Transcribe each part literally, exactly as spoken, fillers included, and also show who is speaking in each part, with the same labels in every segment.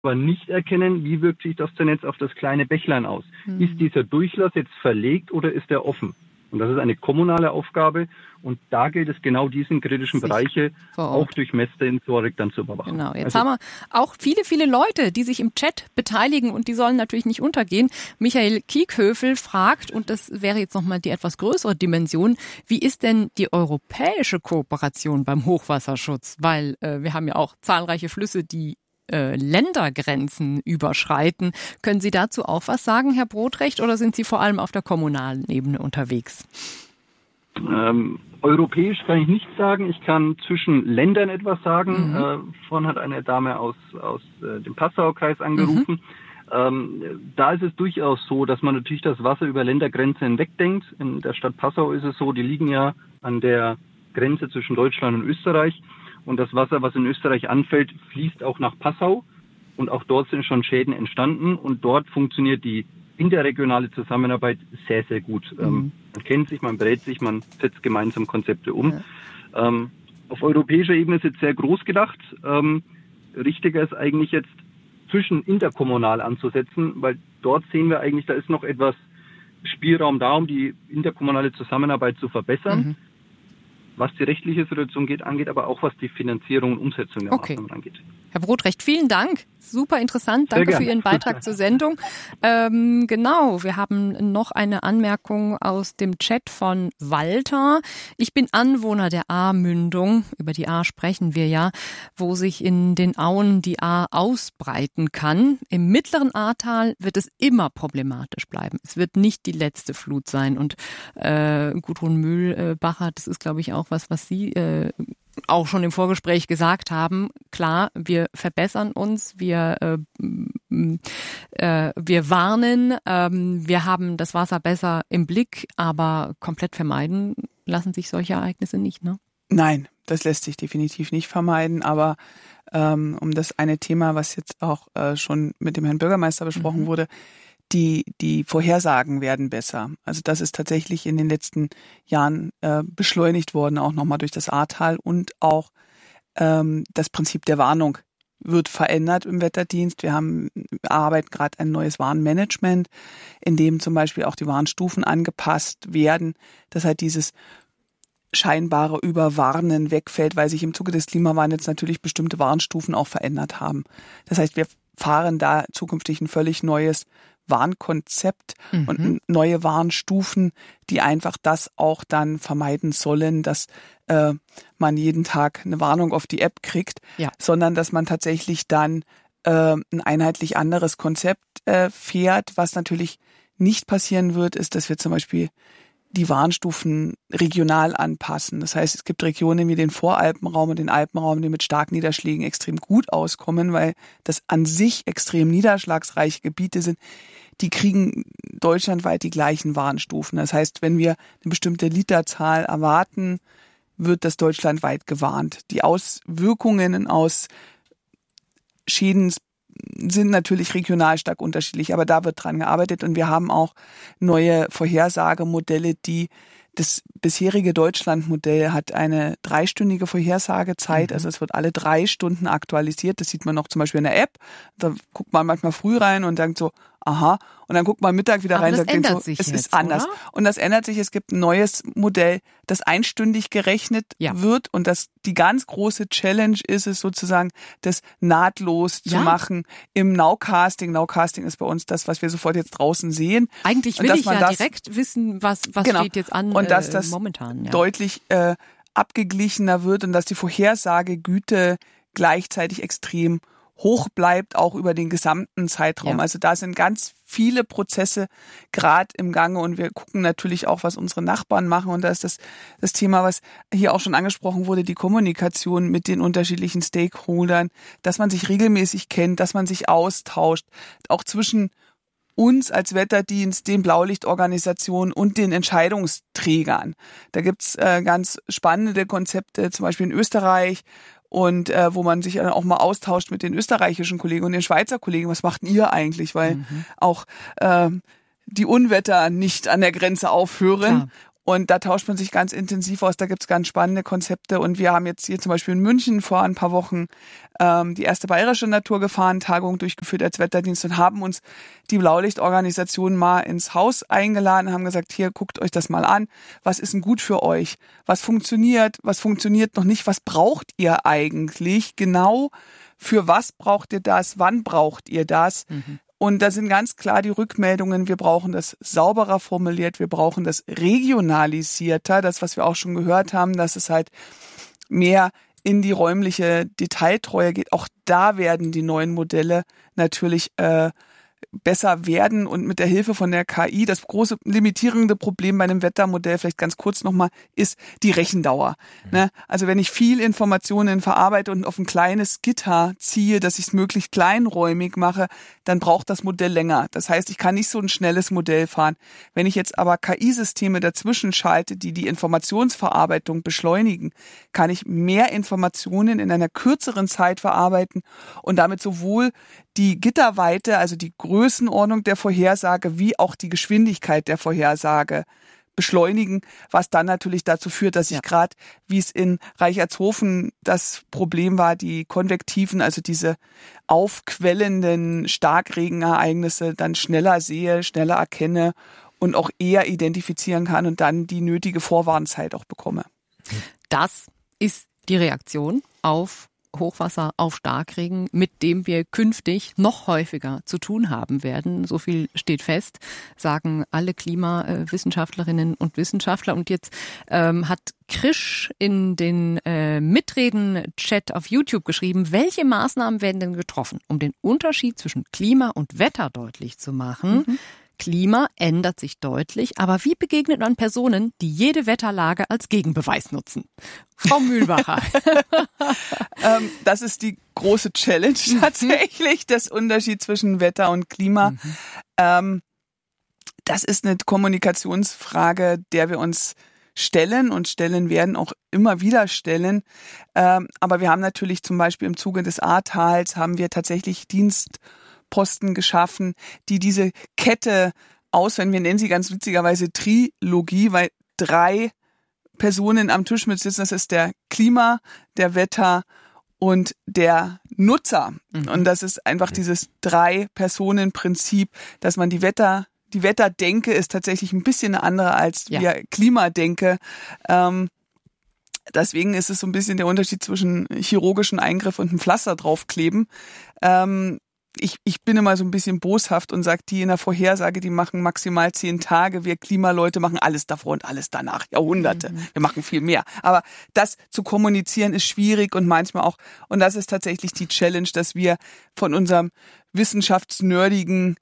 Speaker 1: aber nicht erkennen, wie wirkt sich das denn jetzt auf das kleine Bächlein aus. Mhm. Ist dieser Durchlass jetzt verlegt oder ist er offen? Und das ist eine kommunale Aufgabe. Und da gilt es genau diesen kritischen sich Bereiche auch durch Messsensorik dann zu überwachen.
Speaker 2: Genau. Jetzt also, haben wir auch viele, viele Leute, die sich im Chat beteiligen und die sollen natürlich nicht untergehen. Michael Kiekhöfel fragt, und das wäre jetzt nochmal die etwas größere Dimension, wie ist denn die europäische Kooperation beim Hochwasserschutz? Weil äh, wir haben ja auch zahlreiche Flüsse, die Äh, Ländergrenzen überschreiten. Können Sie dazu auch was sagen, Herr Brodrecht, oder sind Sie vor allem auf der kommunalen Ebene unterwegs?
Speaker 1: Ähm, europäisch kann ich nichts sagen. Ich kann zwischen Ländern etwas sagen. Mhm. Äh, vorhin hat eine Dame aus, aus äh, dem Passauer-Kreis angerufen. Mhm. Ähm, da ist es durchaus so, dass man natürlich das Wasser über Ländergrenzen hinwegdenkt. In der Stadt Passau ist es so, die liegen ja an der Grenze zwischen Deutschland und Österreich. Und das Wasser, was in Österreich anfällt, fließt auch nach Passau. Und auch dort sind schon Schäden entstanden. Und dort funktioniert die interregionale Zusammenarbeit sehr, sehr gut. Mhm. Ähm, man kennt sich, man berät sich, man setzt gemeinsam Konzepte um. Ja. Ähm, auf europäischer Ebene ist jetzt sehr groß gedacht. Ähm, richtiger ist eigentlich jetzt zwischen interkommunal anzusetzen, weil dort sehen wir eigentlich, da ist noch etwas Spielraum da, um die interkommunale Zusammenarbeit zu verbessern. Mhm. Was die rechtliche Situation geht, angeht, aber auch was die Finanzierung und Umsetzung der
Speaker 2: okay.
Speaker 1: Maßnahmen angeht.
Speaker 2: Herr Brodrecht, vielen Dank. Super interessant. Danke für Ihren Beitrag zur Sendung. Ähm, genau, wir haben noch eine Anmerkung aus dem Chat von Walter. Ich bin Anwohner der Ahr-Mündung, über die Ahr sprechen wir ja, wo sich in den Auen die Ahr ausbreiten kann. Im mittleren Ahrtal wird es immer problematisch bleiben. Es wird nicht die letzte Flut sein. Und äh, Gudrun Mühlbacher, das ist, glaube ich, auch was, was Sie äh, auch schon im Vorgespräch gesagt haben. Klar, wir verbessern uns, wir äh, äh, wir warnen, ähm, wir haben das Wasser besser im Blick, aber komplett vermeiden lassen sich solche Ereignisse nicht, ne?
Speaker 3: Nein, das lässt sich definitiv nicht vermeiden, aber ähm, um das eine Thema, was jetzt auch äh, schon mit dem Herrn Bürgermeister besprochen mhm. wurde, Die, die Vorhersagen werden besser. Also das ist tatsächlich in den letzten Jahren äh, beschleunigt worden, auch nochmal durch das Ahrtal, und auch ähm, das Prinzip der Warnung wird verändert im Wetterdienst. Wir haben arbeiten gerade ein neues Warnmanagement, in dem zum Beispiel auch die Warnstufen angepasst werden, dass halt dieses scheinbare Überwarnen wegfällt, weil sich im Zuge des Klimawandels natürlich bestimmte Warnstufen auch verändert haben. Das heißt, wir fahren da zukünftig ein völlig neues Warnkonzept mhm. und neue Warnstufen, die einfach das auch dann vermeiden sollen, dass äh, man jeden Tag eine Warnung auf die App kriegt, ja. sondern dass man tatsächlich dann äh, ein einheitlich anderes Konzept äh, fährt. Was natürlich nicht passieren wird, ist, dass wir zum Beispiel die Warnstufen regional anpassen. Das heißt, es gibt Regionen wie den Voralpenraum und den Alpenraum, die mit starken Niederschlägen extrem gut auskommen, weil das an sich extrem niederschlagsreiche Gebiete sind. Die kriegen deutschlandweit die gleichen Warnstufen. Das heißt, wenn wir eine bestimmte Literzahl erwarten, wird das deutschlandweit gewarnt. Die Auswirkungen aus Schäden sind natürlich regional stark unterschiedlich, aber da wird dran gearbeitet, und wir haben auch neue Vorhersagemodelle, die das bisherige Deutschlandmodell hat eine dreistündige Vorhersagezeit, mhm. also es wird alle drei Stunden aktualisiert. Das sieht man noch zum Beispiel in der App. Da guckt man manchmal früh rein und denkt so, aha, und dann guckt man Mittag wieder
Speaker 2: aber
Speaker 3: rein und
Speaker 2: sagt
Speaker 3: so,
Speaker 2: sich
Speaker 3: es
Speaker 2: jetzt,
Speaker 3: ist anders.
Speaker 2: Oder?
Speaker 3: Und das ändert sich. Es gibt ein neues Modell, das einstündig gerechnet ja. wird, und das die ganz große Challenge ist es sozusagen, das nahtlos ja. zu machen im Nowcasting. Nowcasting ist bei uns das, was wir sofort jetzt draußen sehen.
Speaker 2: Eigentlich will ich ja das, direkt wissen, was, was
Speaker 3: genau.
Speaker 2: steht jetzt an
Speaker 3: und dass
Speaker 2: äh,
Speaker 3: das
Speaker 2: momentan. Ja.
Speaker 3: deutlich äh, abgeglichener wird und dass die Vorhersagegüte gleichzeitig extrem hoch bleibt, auch über den gesamten Zeitraum. Ja. Also da sind ganz viele Prozesse gerade im Gange, und wir gucken natürlich auch, was unsere Nachbarn machen, und da ist das, das Thema, was hier auch schon angesprochen wurde, die Kommunikation mit den unterschiedlichen Stakeholdern, dass man sich regelmäßig kennt, dass man sich austauscht, auch zwischen uns als Wetterdienst, den Blaulichtorganisationen und den Entscheidungsträgern. Da gibt's äh, ganz spannende Konzepte, zum Beispiel in Österreich, und äh, wo man sich dann auch mal austauscht mit den österreichischen Kollegen und den Schweizer Kollegen. Was macht ihr eigentlich? Weil mhm. auch äh, die Unwetter nicht an der Grenze aufhören. Klar. Und da tauscht man sich ganz intensiv aus, da gibt's ganz spannende Konzepte. Und wir haben jetzt hier zum Beispiel in München vor ein paar Wochen ähm, die erste bayerische Naturgefahrentagung durchgeführt als Wetterdienst und haben uns die Blaulichtorganisation mal ins Haus eingeladen, haben gesagt, hier, guckt euch das mal an. Was ist denn gut für euch? Was funktioniert? Was funktioniert noch nicht? Was braucht ihr eigentlich? Genau für was braucht ihr das? Wann braucht ihr das? Mhm. Und da sind ganz klar die Rückmeldungen, wir brauchen das sauberer formuliert, wir brauchen das regionalisierter, das, was wir auch schon gehört haben, dass es halt mehr in die räumliche Detailtreue geht. Auch da werden die neuen Modelle natürlich äh, besser werden und mit der Hilfe von der K I, das große limitierende Problem bei einem Wettermodell, vielleicht ganz kurz nochmal, ist die Rechendauer. Mhm. Ne? Also wenn ich viel Informationen verarbeite und auf ein kleines Gitter ziehe, dass ich es möglichst kleinräumig mache, dann braucht das Modell länger. Das heißt, ich kann nicht so ein schnelles Modell fahren. Wenn ich jetzt aber K I-Systeme dazwischen schalte, die die Informationsverarbeitung beschleunigen, kann ich mehr Informationen in einer kürzeren Zeit verarbeiten und damit sowohl die Gitterweite, also die Größenordnung der Vorhersage, wie auch die Geschwindigkeit der Vorhersage beschleunigen, was dann natürlich dazu führt, dass ich ja. gerade, wie es in Reichertshofen das Problem war, die konvektiven, also diese aufquellenden Starkregenereignisse dann schneller sehe, schneller erkenne und auch eher identifizieren kann und dann die nötige Vorwarnzeit auch bekomme.
Speaker 2: Das ist die Reaktion auf Hochwasser, auf Starkregen, mit dem wir künftig noch häufiger zu tun haben werden. So viel steht fest, sagen alle Klimawissenschaftlerinnen und Wissenschaftler. Und jetzt ähm, hat Krisch in den äh, Mitreden-Chat auf YouTube geschrieben, welche Maßnahmen werden denn getroffen, um den Unterschied zwischen Klima und Wetter deutlich zu machen? Mhm. Klima ändert sich deutlich, aber wie begegnet man Personen, die jede Wetterlage als Gegenbeweis nutzen? Frau Mühlbacher.
Speaker 3: ähm, das ist die große Challenge tatsächlich, das Unterschied zwischen Wetter und Klima. Mhm. Ähm, das ist eine Kommunikationsfrage, der wir uns stellen und stellen werden, auch immer wieder stellen. Ähm, aber wir haben natürlich zum Beispiel im Zuge des Ahrtals haben wir tatsächlich Dienst Posten geschaffen, die diese Kette auswählen. Wir nennen sie ganz witzigerweise Trilogie, weil drei Personen am Tisch mit sitzen. Das ist der Klima, der Wetter und der Nutzer. Mhm. Und das ist einfach dieses Drei-Personen-Prinzip, dass man die Wetter, die Wetterdenke ist tatsächlich ein bisschen eine andere als ja. wir Klimadenke. Ähm, deswegen ist es so ein bisschen der Unterschied zwischen chirurgischen Eingriff und einem Pflaster draufkleben. Ähm, Ich, ich bin immer so ein bisschen boshaft und sage, die in der Vorhersage, die machen maximal zehn Tage. Wir Klimaleute machen alles davor und alles danach. Jahrhunderte. Mhm. Wir machen viel mehr. Aber das zu kommunizieren ist schwierig und manchmal auch, und das ist tatsächlich die Challenge, dass wir von unserem Wissenschaftsnerdigen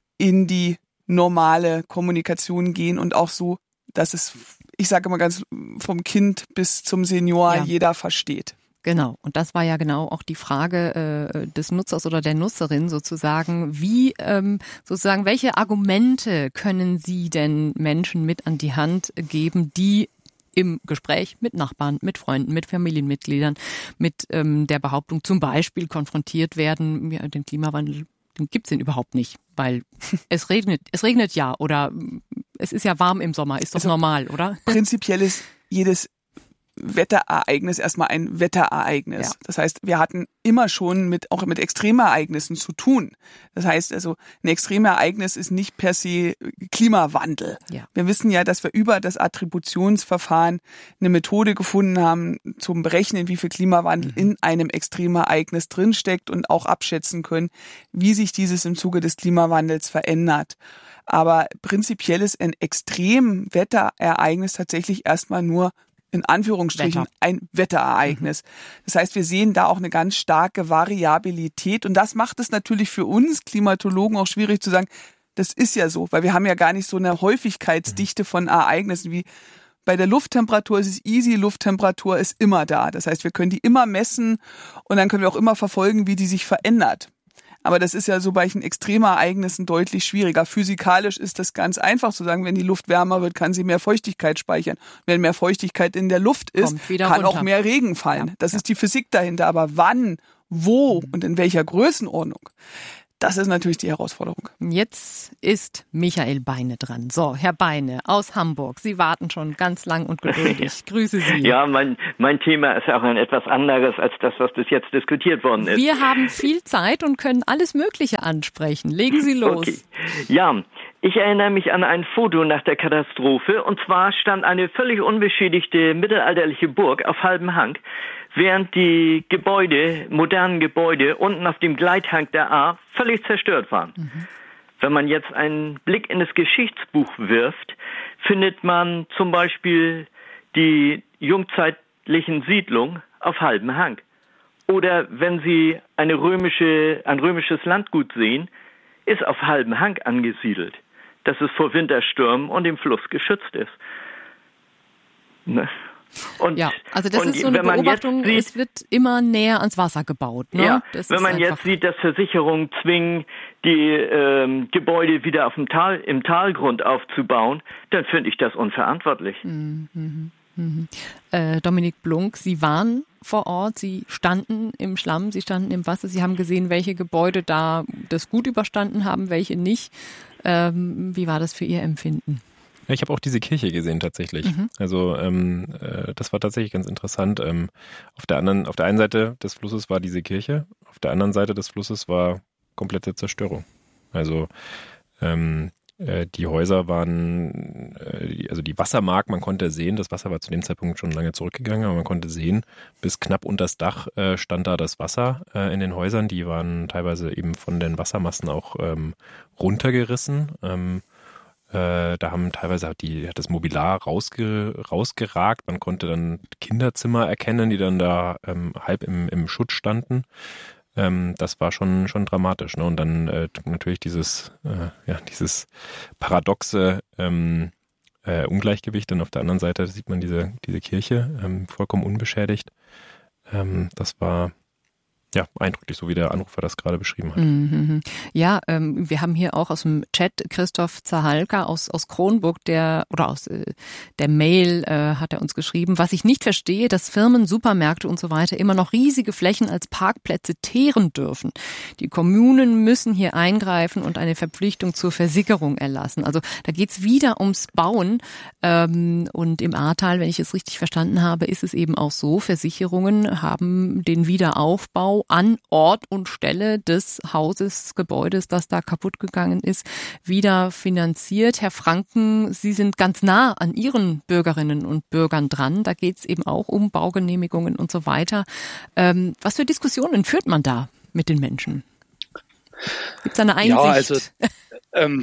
Speaker 3: in die normale Kommunikation gehen und auch so, dass es, ich sage immer ganz, vom Kind bis zum Senior ja. jeder versteht.
Speaker 2: Genau. Und das war ja genau auch die Frage äh, des Nutzers oder der Nutzerin sozusagen. Wie, ähm, sozusagen, welche Argumente können Sie denn Menschen mit an die Hand geben, die im Gespräch mit Nachbarn, mit Freunden, mit Familienmitgliedern, mit ähm, der Behauptung zum Beispiel konfrontiert werden, ja, den Klimawandel, den gibt's denn überhaupt nicht, weil es regnet, es regnet ja oder es ist ja warm im Sommer, ist doch also normal, oder?
Speaker 3: Prinzipiell ist jedes Wetterereignis erstmal ein Wetterereignis. Ja. Das heißt, wir hatten immer schon mit auch mit Extremereignissen zu tun. Das heißt also, ein Extremereignis ist nicht per se Klimawandel. Ja. Wir wissen ja, dass wir über das Attributionsverfahren eine Methode gefunden haben, zum Berechnen, wie viel Klimawandel mhm. in einem Extremereignis drinsteckt und auch abschätzen können, wie sich dieses im Zuge des Klimawandels verändert. Aber prinzipiell ist ein Extremwetterereignis tatsächlich erstmal nur in Anführungsstrichen Wetter. ein Wetterereignis. Mhm. Das heißt, wir sehen da auch eine ganz starke Variabilität und das macht es natürlich für uns Klimatologen auch schwierig zu sagen, das ist ja so, weil wir haben ja gar nicht so eine Häufigkeitsdichte von Ereignissen wie bei der Lufttemperatur ist es easy, Lufttemperatur ist immer da. Das heißt, wir können die immer messen und dann können wir auch immer verfolgen, wie die sich verändert. Aber das ist ja so bei Extremereignissen deutlich schwieriger. Physikalisch ist das ganz einfach zu sagen, wenn die Luft wärmer wird, kann sie mehr Feuchtigkeit speichern. Wenn mehr Feuchtigkeit in der Luft ist, kann runter. auch mehr Regen fallen. Ja, das ja. ist die Physik dahinter. Aber wann, wo und in welcher Größenordnung, das ist natürlich die Herausforderung.
Speaker 2: Jetzt ist Michael Beine dran. So, Herr Beine aus Hamburg, Sie warten schon ganz lang und geduldig. Grüße Sie.
Speaker 4: Ja, mein, mein Thema ist auch ein etwas anderes als das, was bis jetzt diskutiert worden ist.
Speaker 2: Wir haben viel Zeit und können alles Mögliche ansprechen. Legen Sie los.
Speaker 4: Okay. Ja, ich erinnere mich an ein Foto nach der Katastrophe. Und zwar stand eine völlig unbeschädigte mittelalterliche Burg auf halbem Hang, während die Gebäude, modernen Gebäude unten auf dem Gleithang der Ahr völlig zerstört waren. Mhm. Wenn man jetzt einen Blick in das Geschichtsbuch wirft, findet man zum Beispiel die jungzeitlichen Siedlungen auf halbem Hang. Oder wenn Sie eine römische, ein römisches Landgut sehen, ist auf halbem Hang angesiedelt, dass es vor Winterstürmen und dem Fluss geschützt ist. Ne? Und,
Speaker 2: ja, also das ist so eine Beobachtung, sieht, es wird immer näher ans Wasser gebaut. Ne?
Speaker 4: Ja,
Speaker 2: das
Speaker 4: wenn man jetzt sieht, dass Versicherungen zwingen, die ähm, Gebäude wieder auf dem Tal, im Talgrund aufzubauen, dann finde ich das unverantwortlich.
Speaker 2: Mhm, mhm. Äh, Dominik Blunk, Sie waren vor Ort, Sie standen im Schlamm, Sie standen im Wasser, Sie haben gesehen, welche Gebäude da das gut überstanden haben, welche nicht. Ähm, wie war das für Ihr Empfinden?
Speaker 5: Ja, ich habe auch diese Kirche gesehen tatsächlich. Mhm. Also ähm, äh, das war tatsächlich ganz interessant. Ähm, auf der anderen, auf der einen Seite des Flusses war diese Kirche, auf der anderen Seite des Flusses war komplette Zerstörung. Also ähm, äh, die Häuser waren, äh, also die Wassermark, man konnte sehen, das Wasser war zu dem Zeitpunkt schon lange zurückgegangen, aber man konnte sehen, bis knapp unters Dach äh, stand da das Wasser äh, in den Häusern. Die waren teilweise eben von den Wassermassen auch ähm, runtergerissen. Ähm, Äh, da haben teilweise hat die hat das Mobiliar rausge, rausgeragt. Man konnte dann Kinderzimmer erkennen, die dann da ähm, halb im, im Schutt standen. Ähm, das war schon schon dramatisch. Ne? Und dann äh, natürlich dieses äh, ja dieses paradoxe ähm, äh, Ungleichgewicht. Und auf der anderen Seite sieht man diese diese Kirche ähm, vollkommen unbeschädigt. Ähm, das war ja, eindrücklich, so wie der Anrufer das gerade beschrieben hat.
Speaker 2: Mhm. Ja, ähm, wir haben hier auch aus dem Chat Christoph Zahalka aus, aus Kronburg, der, oder aus äh, der Mail äh, hat er uns geschrieben, was ich nicht verstehe, dass Firmen, Supermärkte und so weiter immer noch riesige Flächen als Parkplätze teeren dürfen. Die Kommunen müssen hier eingreifen und eine Verpflichtung zur Versickerung erlassen. Also da geht's wieder ums Bauen ähm, und im Ahrtal, wenn ich es richtig verstanden habe, ist es eben auch so, Versicherungen haben den Wiederaufbau an Ort und Stelle des Hauses, Gebäudes, das da kaputt gegangen ist, wieder finanziert. Herr Franken, Sie sind ganz nah an Ihren Bürgerinnen und Bürgern dran. Da geht es eben auch um Baugenehmigungen und so weiter. Ähm, was für Diskussionen führt man da mit den Menschen? Gibt es eine Einsicht?
Speaker 6: Ja, also ähm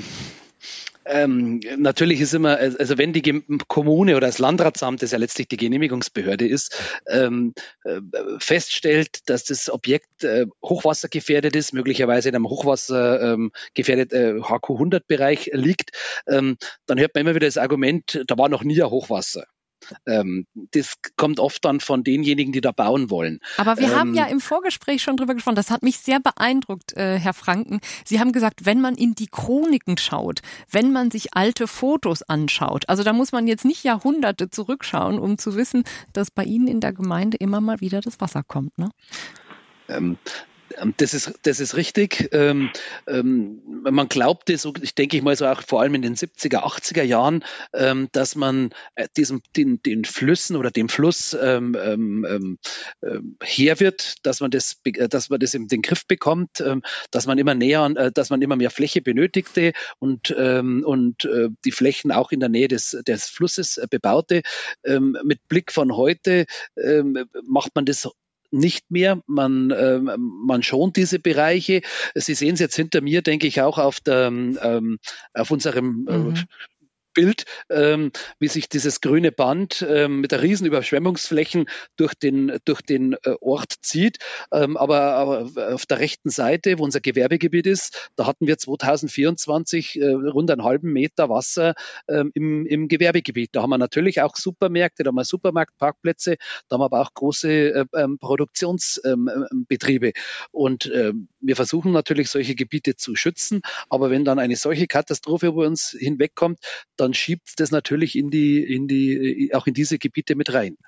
Speaker 6: Ähm, natürlich ist immer, also wenn die Kommune oder das Landratsamt, das ja letztlich die Genehmigungsbehörde ist, ähm, äh, feststellt, dass das Objekt äh, hochwassergefährdet ist, möglicherweise in einem hochwassergefährdet ähm, äh, H Q hundert Bereich liegt, ähm, dann hört man immer wieder das Argument, da war noch nie ein Hochwasser. Ähm, das kommt oft dann von denjenigen, die da bauen wollen.
Speaker 2: Aber wir
Speaker 6: ähm,
Speaker 2: haben ja im Vorgespräch schon drüber gesprochen. Das hat mich sehr beeindruckt, äh, Herr Franken. Sie haben gesagt, wenn man in die Chroniken schaut, wenn man sich alte Fotos anschaut, also da muss man jetzt nicht Jahrhunderte zurückschauen, um zu wissen, dass bei Ihnen in der Gemeinde immer mal wieder das Wasser kommt, ne?
Speaker 6: Ähm, Das ist, das ist richtig. Ähm, ähm, man glaubte, so, ich denke ich mal so auch vor allem in den siebziger, achtziger Jahren, ähm, dass man äh, diesem, den, den Flüssen oder dem Fluss ähm, ähm, ähm, her wird, dass man das, dass man das in den Griff bekommt, ähm, dass man immer näher, äh, dass man immer mehr Fläche benötigte und, ähm, und äh, die Flächen auch in der Nähe des, des Flusses äh, bebaute. Ähm, mit Blick von heute ähm, macht man das nicht mehr. Man, äh, man schont diese Bereiche. Sie sehen es jetzt hinter mir, denke ich, auch auf, der, ähm, auf unserem äh, mhm. Bild, ähm, wie sich dieses grüne Band ähm, mit der riesen Überschwemmungsflächen durch den, durch den äh, Ort zieht. Ähm, aber, aber auf der rechten Seite, wo unser Gewerbegebiet ist, da hatten wir zwanzig vierundzwanzig äh, rund einen halben Meter Wasser ähm, im, im Gewerbegebiet. Da haben wir natürlich auch Supermärkte, da haben wir Supermarktparkplätze, da haben wir aber auch große äh, ähm, Produktionsbetriebe. Ähm, Und äh, wir versuchen natürlich, solche Gebiete zu schützen. Aber wenn dann eine solche Katastrophe über uns hinwegkommt, dann schiebt das natürlich in die, in die, auch in diese Gebiete mit rein.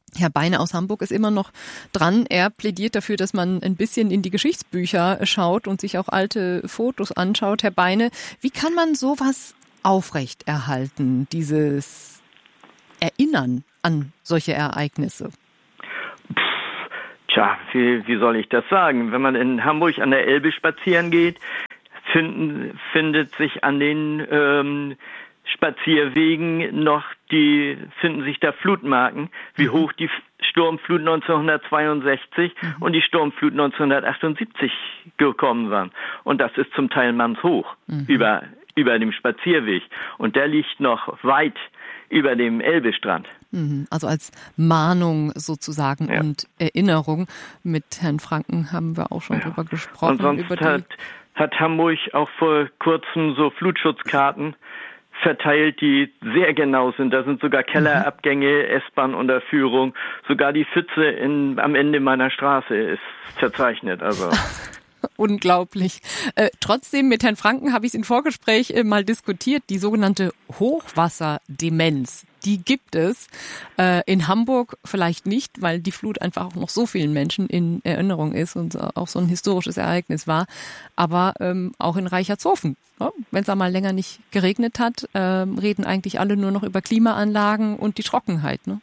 Speaker 2: Herr Beine aus Hamburg ist immer noch dran. Er plädiert dafür, dass man ein bisschen in die Geschichtsbücher schaut und sich auch alte Fotos anschaut. Herr Beine, wie kann man sowas aufrechterhalten, dieses Erinnern an solche Ereignisse?
Speaker 4: Pff, tja, wie, wie soll ich das sagen? Wenn man in Hamburg an der Elbe spazieren geht, finden, findet sich an den ähm, Spazierwegen noch die, finden sich da Flutmarken, wie hoch die Sturmflut neunzehnhundertzweiundsechzig mhm. und die Sturmflut neunzehnhundertachtundsiebzig gekommen waren. Und das ist zum Teil mannshoch mhm. über, über dem Spazierweg. Und der liegt noch weit über dem Elbestrand.
Speaker 2: Also als Mahnung sozusagen ja. und Erinnerung. Mit Herrn Franken haben wir auch schon ja. drüber gesprochen.
Speaker 4: Und sonst
Speaker 2: über die
Speaker 4: hat, hat Hamburg auch vor kurzem so Flutschutzkarten verteilt, die sehr genau sind. Da sind sogar Kellerabgänge, S-Bahn-Unterführung, sogar die Pfütze in, am Ende meiner Straße ist verzeichnet. Also
Speaker 2: unglaublich. Äh, trotzdem, mit Herrn Franken habe ich es im Vorgespräch äh, mal diskutiert. Die sogenannte Hochwasserdemenz, die gibt es. Äh, in Hamburg vielleicht nicht, weil die Flut einfach auch noch so vielen Menschen in Erinnerung ist und auch so ein historisches Ereignis war. Aber ähm, auch in Reichertshofen, ja, wenn es einmal länger nicht geregnet hat, äh, reden eigentlich alle nur noch über Klimaanlagen und die Trockenheit, ne?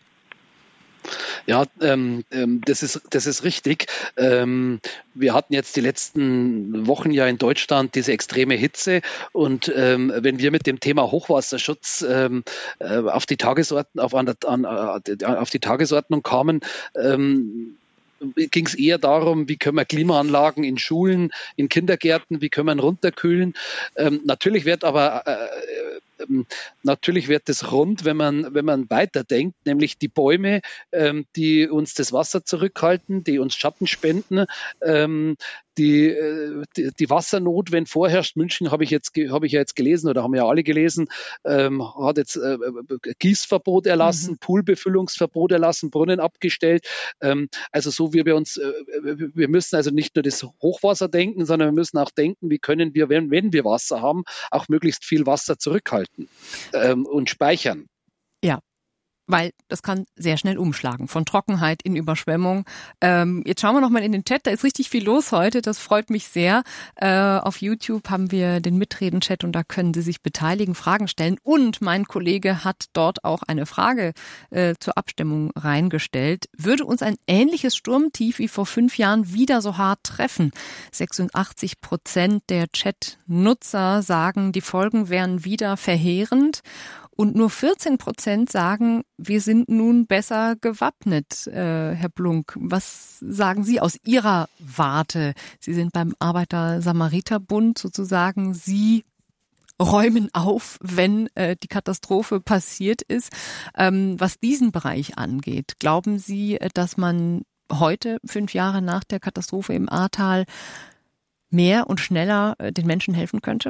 Speaker 6: Ja, ähm, ähm, das ist das ist richtig. Ähm, wir hatten jetzt die letzten Wochen ja in Deutschland diese extreme Hitze und ähm, wenn wir mit dem Thema Hochwasserschutz ähm, äh, auf die Tagesordnung auf, an, an, auf die Tagesordnung kamen, ähm, ging es eher darum, wie können wir Klimaanlagen in Schulen, in Kindergärten, wie können wir runterkühlen. Ähm, natürlich wird aber äh, Natürlich wird es rund, wenn man, wenn man weiterdenkt, nämlich die Bäume, ähm, die uns das Wasser zurückhalten, die uns Schatten spenden, ähm, die, die, die Wassernot, wenn vorherrscht. München habe ich jetzt, habe ich ja jetzt gelesen oder haben ja alle gelesen, ähm, hat jetzt äh, Gießverbot erlassen, mhm. Poolbefüllungsverbot erlassen, Brunnen abgestellt. Ähm, also so wie wir uns, äh, wir müssen also nicht nur das Hochwasser denken, sondern wir müssen auch denken, wie können wir, wenn, wenn wir Wasser haben, auch möglichst viel Wasser zurückhalten ähm, und speichern.
Speaker 2: Ja. Weil das kann sehr schnell umschlagen, von Trockenheit in Überschwemmung. Ähm, jetzt schauen wir noch mal in den Chat, da ist richtig viel los heute, das freut mich sehr. Äh, auf YouTube haben wir den Mitreden-Chat und da können Sie sich beteiligen, Fragen stellen. Und mein Kollege hat dort auch eine Frage äh, zur Abstimmung reingestellt. Würde uns ein ähnliches Sturmtief wie vor fünf Jahren wieder so hart treffen? sechsundachtzig Prozent der Chat-Nutzer sagen, die Folgen wären wieder verheerend. Und nur vierzehn Prozent sagen, wir sind nun besser gewappnet. Äh, Herr Blunk, was sagen Sie aus Ihrer Warte? Sie sind beim Arbeiter-Samariter-Bund sozusagen. Sie räumen auf, wenn äh, die Katastrophe passiert ist. Ähm, was diesen Bereich angeht, glauben Sie, dass man heute, fünf Jahre nach der Katastrophe im Ahrtal, mehr und schneller äh, den Menschen helfen könnte?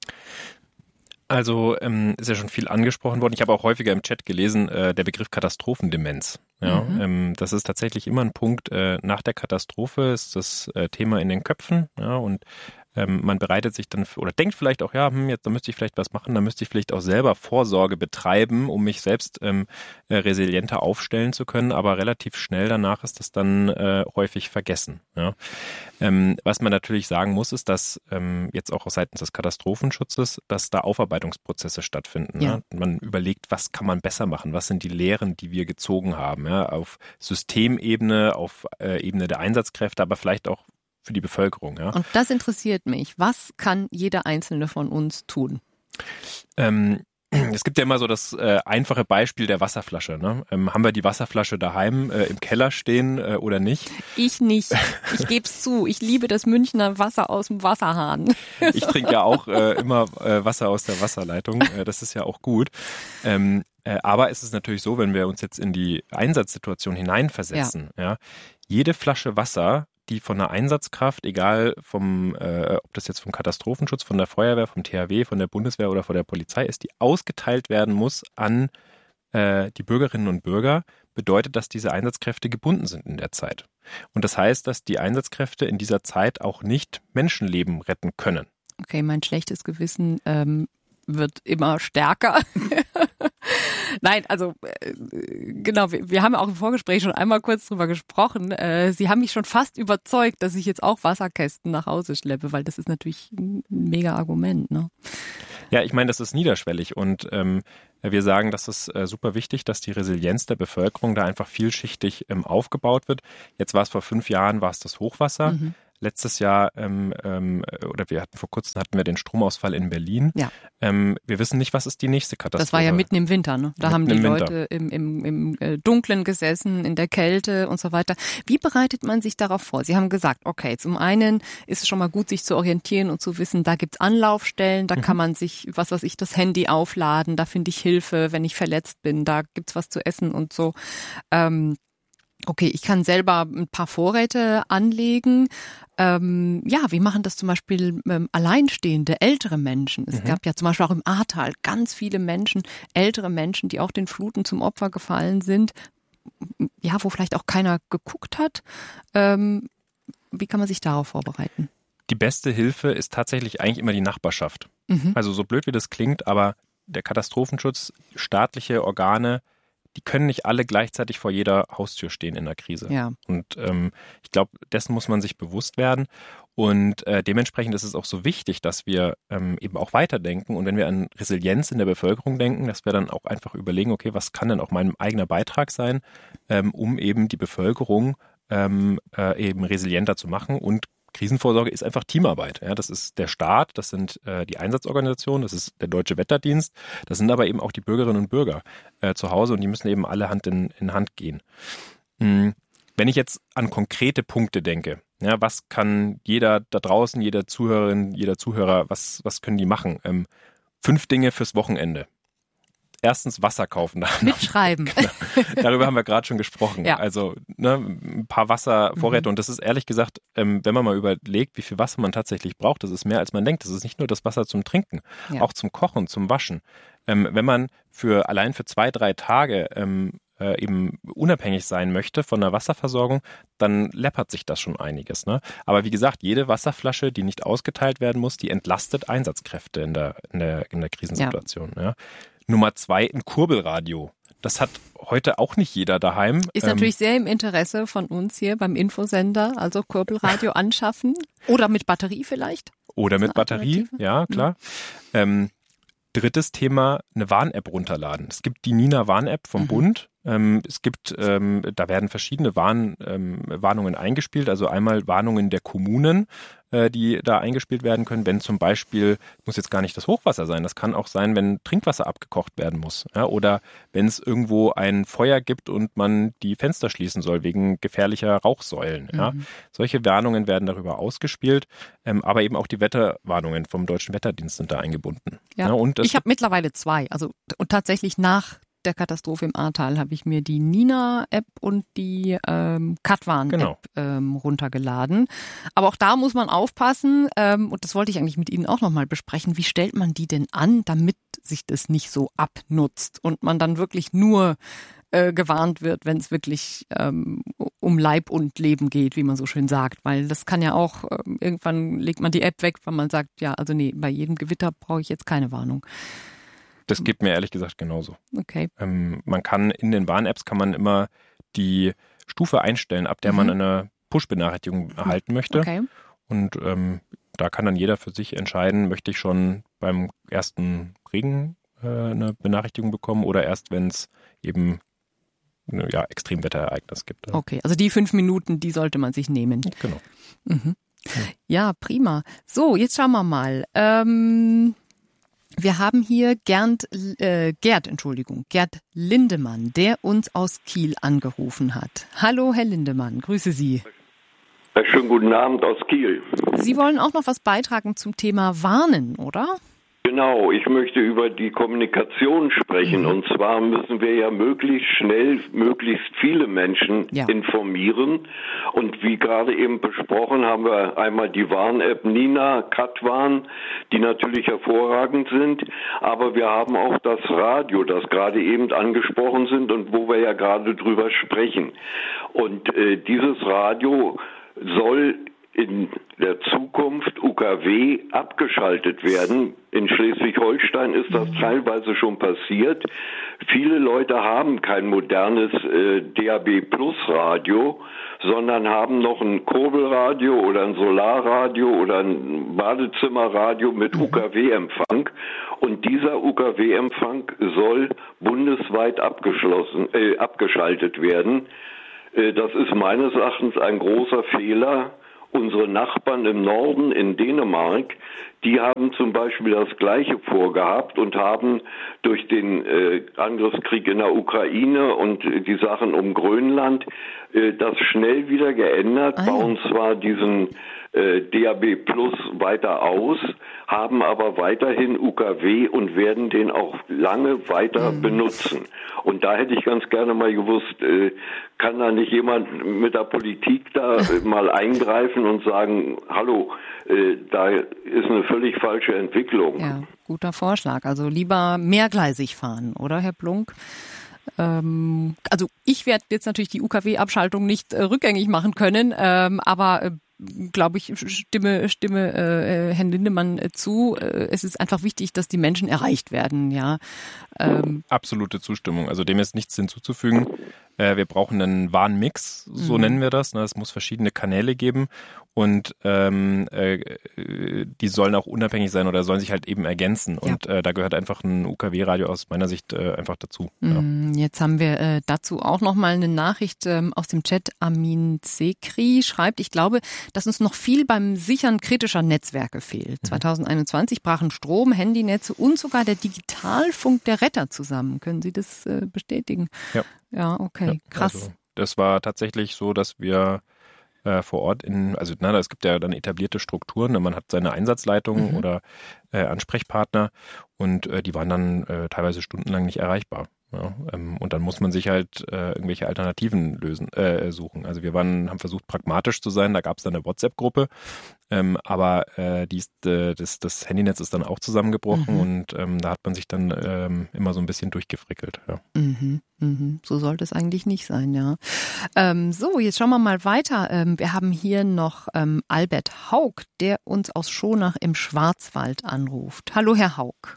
Speaker 5: Also ähm, ist ja schon viel angesprochen worden. Ich habe auch häufiger im Chat gelesen, äh, der Begriff Katastrophendemenz. Ja, mhm. ähm, das ist tatsächlich immer ein Punkt. Äh, nach der Katastrophe ist das äh, Thema in den Köpfen. Ja, und ähm, man bereitet sich dann oder denkt vielleicht auch, ja, hm, jetzt da müsste ich vielleicht was machen, da müsste ich vielleicht auch selber Vorsorge betreiben, um mich selbst ähm, äh, resilienter aufstellen zu können. Aber relativ schnell danach ist das dann äh, häufig vergessen. Ja. Ähm, was man natürlich sagen muss, ist, dass ähm, jetzt auch seitens des Katastrophenschutzes, dass da Aufarbeitungsprozesse stattfinden. Ja. Ne? Man überlegt, was kann man besser machen? Was sind die Lehren, die wir gezogen haben? Ja? Auf Systemebene, auf äh, Ebene der Einsatzkräfte, aber vielleicht auch für die Bevölkerung. Ja?
Speaker 2: Und das interessiert mich. Was kann jeder Einzelne von uns tun?
Speaker 5: Ähm, Es gibt ja immer so das äh, einfache Beispiel der Wasserflasche. Ne? Ähm, haben wir die Wasserflasche daheim äh, im Keller stehen äh, oder nicht?
Speaker 2: Ich nicht. Ich gebe es zu. Ich liebe das Münchner Wasser aus dem Wasserhahn.
Speaker 5: Ich trinke ja auch äh, immer äh, Wasser aus der Wasserleitung. Äh, das ist ja auch gut. Ähm, äh, aber es ist natürlich so, wenn wir uns jetzt in die Einsatzsituation hineinversetzen, ja. Ja, jede Flasche Wasser, die von einer Einsatzkraft, egal vom, äh, ob das jetzt vom Katastrophenschutz, von der Feuerwehr, vom T H W, von der Bundeswehr oder von der Polizei ist, die ausgeteilt werden muss an äh, die Bürgerinnen und Bürger, bedeutet, dass diese Einsatzkräfte gebunden sind in der Zeit. Und das heißt, dass die Einsatzkräfte in dieser Zeit auch nicht Menschenleben retten können.
Speaker 2: Okay, mein schlechtes Gewissen ähm, wird immer stärker. Nein, also äh, genau, wir, wir haben auch im Vorgespräch schon einmal kurz drüber gesprochen. Äh, Sie haben mich schon fast überzeugt, dass ich jetzt auch Wasserkästen nach Hause schleppe, weil das ist natürlich ein mega Argument, ne?
Speaker 5: Ja, ich meine, das ist niederschwellig und ähm, wir sagen, das ist äh, super wichtig, dass die Resilienz der Bevölkerung da einfach vielschichtig ähm, aufgebaut wird. Jetzt war es vor fünf Jahren, war es das Hochwasser. Mhm. Letztes Jahr ähm, ähm, oder wir hatten vor kurzem hatten wir den Stromausfall in Berlin.
Speaker 2: Ja.
Speaker 5: Ähm, wir wissen nicht, was ist die nächste Katastrophe.
Speaker 2: Das war ja mitten im Winter, ne? Da
Speaker 5: mitten
Speaker 2: haben die Leute im, im, im äh, Dunkeln gesessen, in der Kälte und so weiter. Wie bereitet man sich darauf vor? Sie haben gesagt, okay, zum einen ist es schon mal gut, sich zu orientieren und zu wissen, da gibt's Anlaufstellen, da mhm. kann man sich, was weiß ich, das Handy aufladen, da finde ich Hilfe, wenn ich verletzt bin, da gibt's was zu essen und so. Ähm, Okay, ich kann selber ein paar Vorräte anlegen. Ähm, ja, wie machen das zum Beispiel ähm, alleinstehende, ältere Menschen? Es mhm. gab ja zum Beispiel auch im Ahrtal ganz viele Menschen, ältere Menschen, die auch den Fluten zum Opfer gefallen sind. Ja, wo vielleicht auch keiner geguckt hat. Ähm, wie kann man sich darauf vorbereiten?
Speaker 5: Die beste Hilfe ist tatsächlich eigentlich immer die Nachbarschaft. Mhm. Also so blöd wie das klingt, aber der Katastrophenschutz, staatliche Organe, die können nicht alle gleichzeitig vor jeder Haustür stehen in der Krise.
Speaker 2: Ja.
Speaker 5: Und ähm, ich glaube, dessen muss man sich bewusst werden. Und äh, dementsprechend ist es auch so wichtig, dass wir ähm, eben auch weiterdenken. Und wenn wir an Resilienz in der Bevölkerung denken, dass wir dann auch einfach überlegen, okay, was kann denn auch mein eigener Beitrag sein, ähm, um eben die Bevölkerung ähm, äh, eben resilienter zu machen. Und Krisenvorsorge ist einfach Teamarbeit. Ja, das ist der Staat, das sind äh, die Einsatzorganisationen, das ist der Deutsche Wetterdienst, das sind aber eben auch die Bürgerinnen und Bürger äh, zu Hause und die müssen eben alle Hand in, in Hand gehen. Mhm. Wenn ich jetzt an konkrete Punkte denke, ja, was kann jeder da draußen, jeder Zuhörerin, jeder Zuhörer, was, was können die machen? Ähm, fünf Dinge fürs Wochenende. Erstens Wasser kaufen.
Speaker 2: Mitschreiben.
Speaker 5: Genau. Darüber haben wir gerade schon gesprochen. Ja. Also ne, ein paar Wasservorräte. Mhm. Und das ist ehrlich gesagt, ähm, wenn man mal überlegt, wie viel Wasser man tatsächlich braucht, das ist mehr als man denkt. Das ist nicht nur das Wasser zum Trinken, ja. auch zum Kochen, zum Waschen. Ähm, wenn man für allein für zwei, drei Tage ähm, äh, eben unabhängig sein möchte von der Wasserversorgung, dann läppert sich das schon einiges. Ne? Aber wie gesagt, jede Wasserflasche, die nicht ausgeteilt werden muss, die entlastet Einsatzkräfte in der, in der, in der Krisensituation. Ja. Ja. Nummer zwei, ein Kurbelradio. Das hat heute auch nicht jeder daheim.
Speaker 2: Ist natürlich ähm, sehr im Interesse von uns hier beim Infosender, also Kurbelradio anschaffen. Oder mit Batterie vielleicht.
Speaker 5: Oder mit Batterie, ja, klar. Mhm. Ähm, drittes Thema, eine Warn-App runterladen. Es gibt die Nina Warn-App vom mhm. Bund. Ähm, es gibt, ähm, da werden verschiedene Warn, ähm, Warnungen eingespielt. Also einmal Warnungen der Kommunen, äh, die da eingespielt werden können, wenn zum Beispiel, muss jetzt gar nicht das Hochwasser sein, das kann auch sein, wenn Trinkwasser abgekocht werden muss. Ja, oder wenn es irgendwo ein Feuer gibt und man die Fenster schließen soll wegen gefährlicher Rauchsäulen. Ja. Mhm. Solche Warnungen werden darüber ausgespielt, ähm, aber eben auch die Wetterwarnungen vom Deutschen Wetterdienst sind da eingebunden.
Speaker 2: Ja,
Speaker 5: ja, und das
Speaker 2: ich habe mittlerweile zwei. Also und tatsächlich nach der Katastrophe im Ahrtal habe ich mir die Nina-App und die ähm, Katwarn-App genau. ähm, runtergeladen. Aber auch da muss man aufpassen, ähm, und das wollte ich eigentlich mit Ihnen auch nochmal besprechen, wie stellt man die denn an, damit sich das nicht so abnutzt und man dann wirklich nur äh, gewarnt wird, wenn es wirklich ähm, um Leib und Leben geht, wie man so schön sagt. Weil das kann ja auch, äh, irgendwann legt man die App weg, weil man sagt, ja, also nee, bei jedem Gewitter brauche ich jetzt keine Warnung.
Speaker 5: Das geht mir ehrlich gesagt genauso.
Speaker 2: Okay.
Speaker 5: Ähm, man kann in den Warn-Apps kann man immer die Stufe einstellen, ab der mhm. man eine Push-Benachrichtigung erhalten möchte.
Speaker 2: Okay.
Speaker 5: Und ähm, da kann dann jeder für sich entscheiden, möchte ich schon beim ersten Regen äh, eine Benachrichtigung bekommen oder erst, wenn es eben eine, ja, Extremwetterereignis gibt.
Speaker 2: Okay, also die fünf Minuten, die sollte man sich nehmen.
Speaker 5: Genau.
Speaker 2: Mhm. Ja, prima. So, jetzt schauen wir mal. Ähm Wir haben hier Gerd, äh, Gerd, Entschuldigung, Gerd Lindemann, der uns aus Kiel angerufen hat. Hallo, Herr Lindemann, grüße Sie.
Speaker 7: Schönen guten Abend aus Kiel.
Speaker 2: Sie wollen auch noch was beitragen zum Thema Warnen, oder?
Speaker 7: Genau, ich möchte über die Kommunikation sprechen. Mhm. Und zwar müssen wir ja möglichst schnell, möglichst viele Menschen ja. informieren. Und wie gerade eben besprochen, haben wir einmal die Warn-App Nina, Katwarn, die natürlich hervorragend sind. Aber wir haben auch das Radio, das gerade eben angesprochen sind und wo wir ja gerade drüber sprechen. Und äh, dieses Radio soll in der Zukunft U K W abgeschaltet werden. In Schleswig-Holstein ist das teilweise schon passiert. Viele Leute haben kein modernes äh, D A B Plus Radio, sondern haben noch ein Kurbelradio oder ein Solarradio oder ein Badezimmerradio mit U K W-Empfang. Und dieser U K W-Empfang soll bundesweit abgeschlossen, äh, abgeschaltet werden. Äh, das ist meines Erachtens ein großer Fehler. Unsere Nachbarn im Norden in Dänemark, die haben zum Beispiel das Gleiche vorgehabt und haben durch den äh, Angriffskrieg in der Ukraine und äh, die Sachen um Grönland äh, das schnell wieder geändert, ah, ja. bauen zwar diesen äh, D A B Plus weiter aus, haben aber weiterhin U K W und werden den auch lange weiter mhm. benutzen. Und da hätte ich ganz gerne mal gewusst, äh, kann da nicht jemand mit der Politik da äh, mal eingreifen und sagen, hallo, äh, da ist eine völlig falsche Entwicklung.
Speaker 2: Ja, guter Vorschlag. Also lieber mehrgleisig fahren, oder Herr Blunk? Ähm, also ich werde jetzt natürlich die U K W-Abschaltung nicht äh, rückgängig machen können, ähm, aber äh, glaube ich, stimme, stimme äh, Herrn Lindemann äh, zu. Äh, es ist einfach wichtig, dass die Menschen erreicht werden, ja. Ähm,
Speaker 5: Absolute Zustimmung. Also dem ist nichts hinzuzufügen. Äh, wir brauchen einen Warnmix, so mhm. nennen wir das. Ne? Es muss verschiedene Kanäle geben und ähm, äh, die sollen auch unabhängig sein oder sollen sich halt eben ergänzen. Ja. Und äh, da gehört einfach ein U K W-Radio aus meiner Sicht äh, einfach dazu.
Speaker 2: Mhm. Ja. Jetzt haben wir äh, dazu auch nochmal eine Nachricht ähm, aus dem Chat. Amin Zekri schreibt, ich glaube, dass uns noch viel beim Sichern kritischer Netzwerke fehlt. Mhm. zwanzig einundzwanzig brachen Strom, Handynetze und sogar der Digitalfunk der Retter zusammen. Können Sie das äh, bestätigen?
Speaker 5: Ja.
Speaker 2: Ja, okay, ja, krass.
Speaker 5: Also, das war tatsächlich so, dass wir äh, vor Ort in, also na, es gibt ja dann etablierte Strukturen, ne, man hat seine Einsatzleitungen mhm. oder äh, Ansprechpartner und äh, die waren dann äh, teilweise stundenlang nicht erreichbar. Ja, ähm, und dann muss man sich halt äh, irgendwelche Alternativen lösen, äh, suchen. Also wir waren, haben versucht, pragmatisch zu sein. Da gab es dann eine WhatsApp-Gruppe, ähm, aber äh, die ist, äh, das, das Handynetz ist dann auch zusammengebrochen mhm. und ähm, da hat man sich dann ähm, immer so ein bisschen durchgefrickelt. Ja.
Speaker 2: Mhm, mhm. So sollte es eigentlich nicht sein, ja. Ähm, so, jetzt schauen wir mal weiter. Ähm, wir haben hier noch ähm, Albert Haug, der uns aus Schonach im Schwarzwald anruft. Hallo, Herr Haug.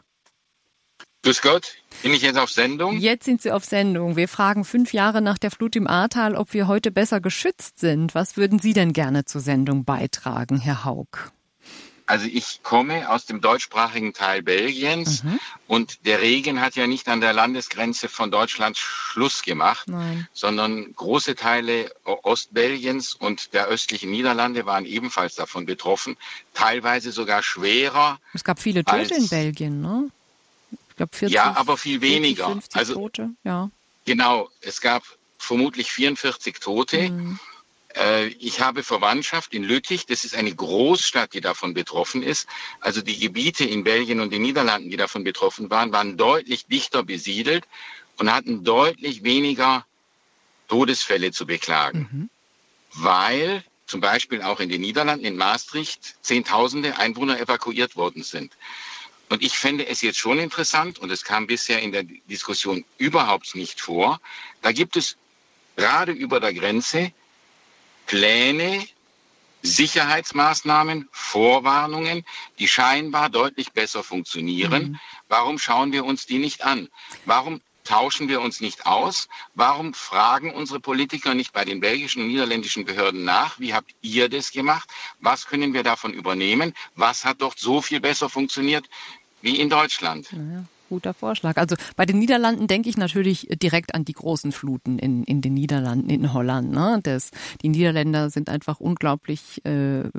Speaker 8: Grüß Gott, bin ich jetzt auf Sendung?
Speaker 2: Jetzt sind Sie auf Sendung. Wir fragen fünf Jahre nach der Flut im Ahrtal, ob wir heute besser geschützt sind. Was würden Sie denn gerne zur Sendung beitragen, Herr Haug?
Speaker 8: Also ich komme aus dem deutschsprachigen Teil Belgiens mhm. und der Regen hat ja nicht an der Landesgrenze von Deutschland Schluss gemacht, Nein. sondern große Teile Ostbelgiens und der östlichen Niederlande waren ebenfalls davon betroffen, teilweise sogar schwerer.
Speaker 2: Es gab viele Tote in Belgien, ne? Ich glaube vierzig,
Speaker 8: ja, aber viel weniger.
Speaker 2: vierzig, fünfzig also Tote, ja.
Speaker 8: Genau, es gab vermutlich vierundvierzig Tote. Mhm. Äh, ich habe Verwandtschaft in Lüttich, das ist eine Großstadt, die davon betroffen ist. Also die Gebiete in Belgien und den Niederlanden, die davon betroffen waren, waren deutlich dichter besiedelt und hatten deutlich weniger Todesfälle zu beklagen. Mhm. Weil zum Beispiel auch in den Niederlanden, in Maastricht, Zehntausende Einwohner evakuiert worden sind. Und ich fände es jetzt schon interessant, und es kam bisher in der Diskussion überhaupt nicht vor, da gibt es gerade über der Grenze Pläne, Sicherheitsmaßnahmen, Vorwarnungen, die scheinbar deutlich besser funktionieren. Mhm. Warum schauen wir uns die nicht an? Warum tauschen wir uns nicht aus? Warum fragen unsere Politiker nicht bei den belgischen und niederländischen Behörden nach? Wie habt ihr das gemacht? Was können wir davon übernehmen? Was hat dort so viel besser funktioniert wie in Deutschland?
Speaker 2: Naja, guter Vorschlag. Also bei den Niederlanden denke ich natürlich direkt an die großen Fluten in, in den Niederlanden, in Holland. Ne? Das, die Niederländer sind einfach unglaublich äh,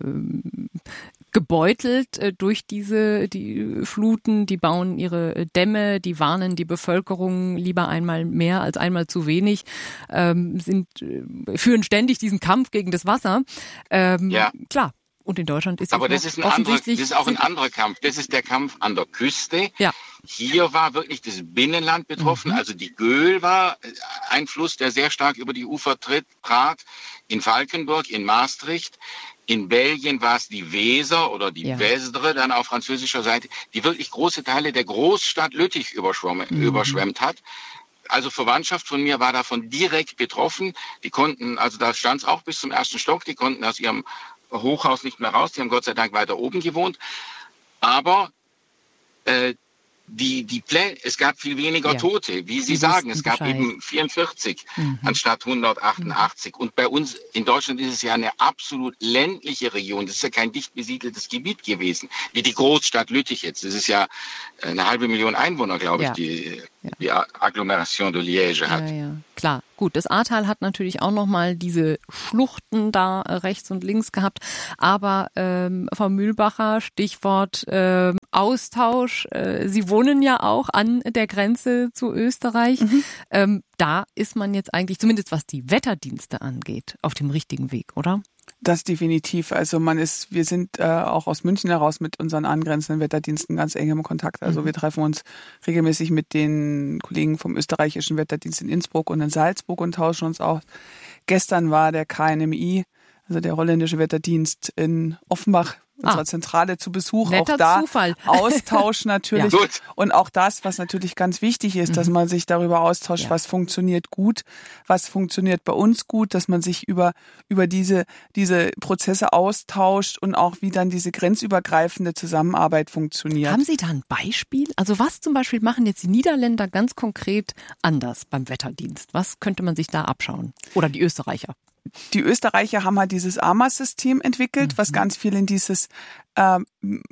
Speaker 2: gebeutelt äh, durch diese die Fluten. Die bauen ihre Dämme, die warnen die Bevölkerung lieber einmal mehr als einmal zu wenig, ähm, sind äh, führen ständig diesen Kampf gegen das Wasser. Ähm,
Speaker 8: ja.
Speaker 2: Klar. Und in Deutschland ist es
Speaker 8: Aber das ist, ein anderer, das ist auch ein anderer Kampf. Das ist der Kampf an der Küste.
Speaker 2: Ja.
Speaker 8: Hier war wirklich das Binnenland betroffen. Mhm. Also die Göhl war ein Fluss, der sehr stark über die Ufer tritt, trat. In Valkenburg, in Maastricht. In Belgien war es die Weser oder die ja. Vesdre, dann auf französischer Seite, die wirklich große Teile der Großstadt Lüttich überschwemmt, mhm. überschwemmt hat. Also Verwandtschaft von mir war davon direkt betroffen. Die konnten, also da stand es auch bis zum ersten Stock, die konnten aus ihrem Hochhaus nicht mehr raus. Die haben Gott sei Dank weiter oben gewohnt. Aber äh, die, die Plä- es gab viel weniger ja. Tote, wie Sie die sagen. Es gab Bescheid. eben vierundvierzig mhm. anstatt hundertachtundachtzig. Mhm. Und bei uns in Deutschland ist es ja eine absolut ländliche Region. Das ist ja kein dicht besiedeltes Gebiet gewesen, wie die Großstadt Lüttich jetzt. Das ist ja eine halbe Million Einwohner, glaube ja. ich, die, ja. die Agglomeration de Liège hat.
Speaker 2: Ja, ja. Klar, gut. Das Ahrtal hat natürlich auch nochmal diese Schluchten da äh, rechts und links gehabt. Aber ähm, Frau Mühlbacher, Stichwort ähm, Austausch. Äh, Sie wohnen ja auch an der Grenze zu Österreich. Mhm. Ähm, da ist man jetzt eigentlich, zumindest was die Wetterdienste angeht, auf dem richtigen Weg, oder?
Speaker 3: Das definitiv. Also man ist, wir sind äh, auch aus München heraus mit unseren angrenzenden Wetterdiensten ganz eng im Kontakt. Also mhm. wir treffen uns regelmäßig mit den Kollegen vom österreichischen Wetterdienst in Innsbruck und in Salzburg und tauschen uns auch. Gestern war der K N M I, also der holländische Wetterdienst in Offenbach, unserer ah. Zentrale zu Besuch.
Speaker 2: Netter
Speaker 3: auch da
Speaker 2: Zufall.
Speaker 3: Austausch natürlich. Ja. Und auch das, was natürlich ganz wichtig ist, mhm. dass man sich darüber austauscht, ja. was funktioniert gut, was funktioniert bei uns gut, dass man sich über, über diese, diese Prozesse austauscht und auch wie dann diese grenzübergreifende Zusammenarbeit funktioniert.
Speaker 2: Haben Sie da ein Beispiel? Also was zum Beispiel machen jetzt die Niederländer ganz konkret anders beim Wetterdienst? Was könnte man sich da abschauen? Oder die Österreicher?
Speaker 3: Die Österreicher haben halt dieses A M A S-System entwickelt, mhm. was ganz viel in dieses äh,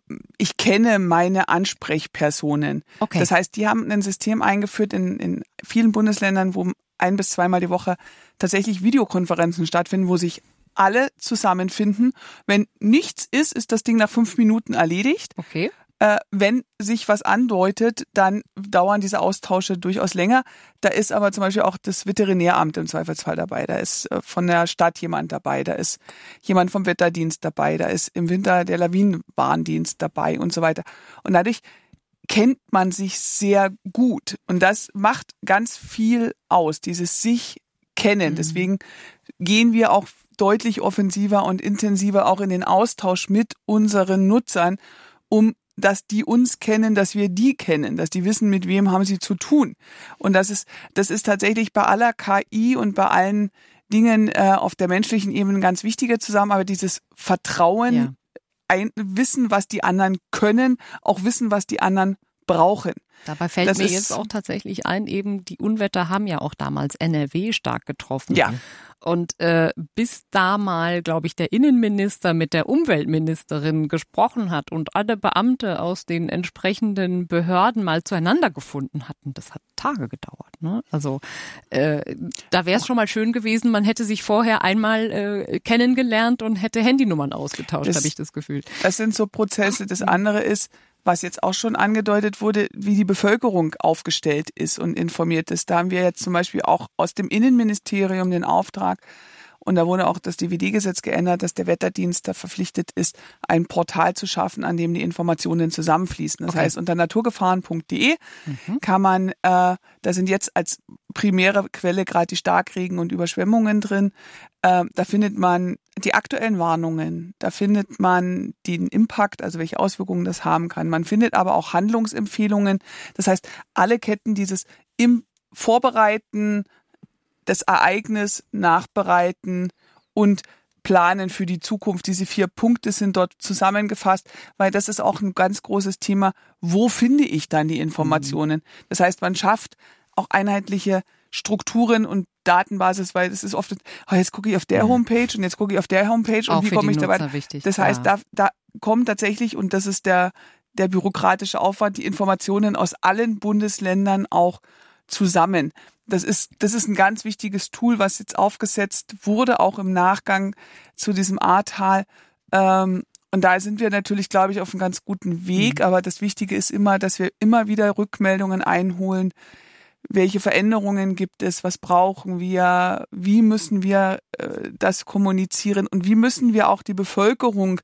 Speaker 3: ich kenne meine Ansprechpersonen. Okay. Das heißt, die haben ein System eingeführt in, in vielen Bundesländern, wo ein bis zweimal die Woche tatsächlich Videokonferenzen stattfinden, wo sich alle zusammenfinden. Wenn nichts ist, ist das Ding nach fünf Minuten erledigt.
Speaker 2: Okay.
Speaker 3: Äh, wenn sich was andeutet, dann dauern diese Austausche durchaus länger. Da ist aber zum Beispiel auch das Veterinäramt im Zweifelsfall dabei. Da ist äh, von der Stadt jemand dabei. Da ist jemand vom Wetterdienst dabei. Da ist im Winter der Lawinenwarndienst dabei und so weiter. Und dadurch kennt man sich sehr gut. Und das macht ganz viel aus, dieses sich kennen. Mhm. Deswegen gehen wir auch deutlich offensiver und intensiver auch in den Austausch mit unseren Nutzern, um dass die uns kennen, dass wir die kennen, dass die wissen, mit wem haben sie zu tun. Und das ist, das ist tatsächlich bei aller K I und bei allen Dingen äh, auf der menschlichen Ebene ganz wichtige Zusammenarbeit, dieses Vertrauen, ja. ein, wissen, was die anderen können, auch wissen, was die anderen brauchen.
Speaker 2: Dabei fällt das mir jetzt auch tatsächlich ein, eben die Unwetter haben ja auch damals N R W stark getroffen.
Speaker 3: Ja.
Speaker 2: Und äh, bis da mal, glaube ich, der Innenminister mit der Umweltministerin gesprochen hat und alle Beamte aus den entsprechenden Behörden mal zueinander gefunden hatten, das hat Tage gedauert. Ne? Also äh, da wäre es schon mal schön gewesen, man hätte sich vorher einmal äh, kennengelernt und hätte Handynummern ausgetauscht, habe ich das Gefühl.
Speaker 3: Das sind so Prozesse. Das andere ist, was jetzt auch schon angedeutet wurde, wie die Bevölkerung aufgestellt ist und informiert ist. Da haben wir jetzt zum Beispiel auch aus dem Innenministerium den Auftrag, und da wurde auch das D W D-Gesetz geändert, dass der Wetterdienst da verpflichtet ist, ein Portal zu schaffen, an dem die Informationen zusammenfließen. Das okay. heißt, unter naturgefahren punkt de mhm. kann man, äh, da sind jetzt als primäre Quelle gerade die Starkregen und Überschwemmungen drin. Äh, da findet man die aktuellen Warnungen, da findet man den Impact, also welche Auswirkungen das haben kann. Man findet aber auch Handlungsempfehlungen. Das heißt, alle Ketten dieses im Vorbereiten, das Ereignis nachbereiten und planen für die Zukunft. Diese vier Punkte sind dort zusammengefasst, weil das ist auch ein ganz großes Thema. Wo finde ich dann die Informationen? Das heißt, man schafft auch einheitliche Strukturen und Datenbasis, weil es ist oft, oh, jetzt gucke ich auf der Homepage und jetzt gucke ich auf der Homepage
Speaker 2: auch
Speaker 3: und wie komme ich dabei?
Speaker 2: Wichtig,
Speaker 3: das heißt, ja. da, da kommen tatsächlich, und das ist der, der bürokratische Aufwand, die Informationen aus allen Bundesländern auch zusammen. Das ist, das ist ein ganz wichtiges Tool, was jetzt aufgesetzt wurde, auch im Nachgang zu diesem Ahrtal. Ähm, und da sind wir natürlich, glaube ich, auf einem ganz guten Weg. Mhm. Aber das Wichtige ist immer, dass wir immer wieder Rückmeldungen einholen. Welche Veränderungen gibt es? Was brauchen wir? Wie müssen wir äh, das kommunizieren? Und wie müssen wir auch die Bevölkerung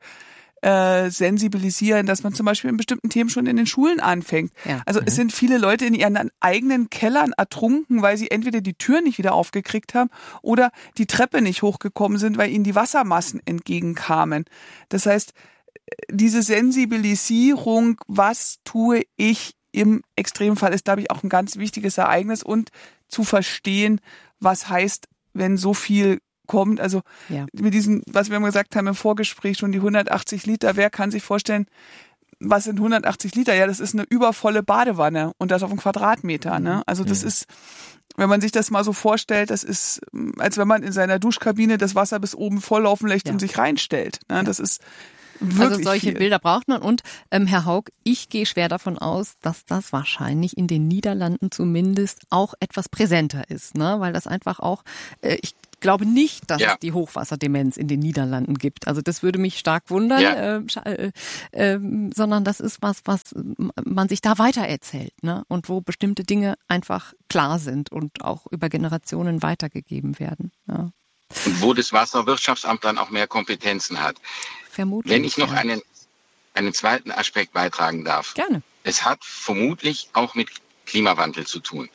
Speaker 3: Äh, sensibilisieren, dass man zum Beispiel in bestimmten Themen schon in den Schulen anfängt. Ja. Also mhm. es sind viele Leute in ihren eigenen Kellern ertrunken, weil sie entweder die Tür nicht wieder aufgekriegt haben oder die Treppe nicht hochgekommen sind, weil ihnen die Wassermassen entgegenkamen. Das heißt, diese Sensibilisierung, was tue ich im Extremfall, ist, glaube ich, auch ein ganz wichtiges Ereignis, und zu verstehen, was heißt, wenn so viel kommt. Also
Speaker 2: ja.
Speaker 3: mit diesem, was wir immer gesagt haben im Vorgespräch, schon die hundertachtzig Liter, wer kann sich vorstellen, was sind hundertachtzig Liter? Ja, das ist eine übervolle Badewanne und das auf einen Quadratmeter. Ne? Also das mhm. ist, wenn man sich das mal so vorstellt, das ist, als wenn man in seiner Duschkabine das Wasser bis oben volllaufen lässt ja. und sich reinstellt. Ne? Ja. Das ist wirklich
Speaker 2: Also solche
Speaker 3: viel.
Speaker 2: Bilder braucht man. Und ähm, Herr Haug, ich gehe schwer davon aus, dass das wahrscheinlich in den Niederlanden zumindest auch etwas präsenter ist, ne? Weil das einfach auch, äh, ich Ich glaube nicht, dass ja. es die Hochwasserdemenz in den Niederlanden gibt. Also das würde mich stark wundern, ja. äh, äh, äh, sondern das ist was, was man sich da weitererzählt, ne? Und wo bestimmte Dinge einfach klar sind und auch über Generationen weitergegeben werden. Ja.
Speaker 8: Und wo das Wasserwirtschaftsamt dann auch mehr Kompetenzen hat.
Speaker 2: Vermutlich.
Speaker 8: Wenn ich noch
Speaker 2: ja.
Speaker 8: einen, einen zweiten Aspekt beitragen darf.
Speaker 2: Gerne.
Speaker 8: Es hat vermutlich auch mit Klimawandel zu tun.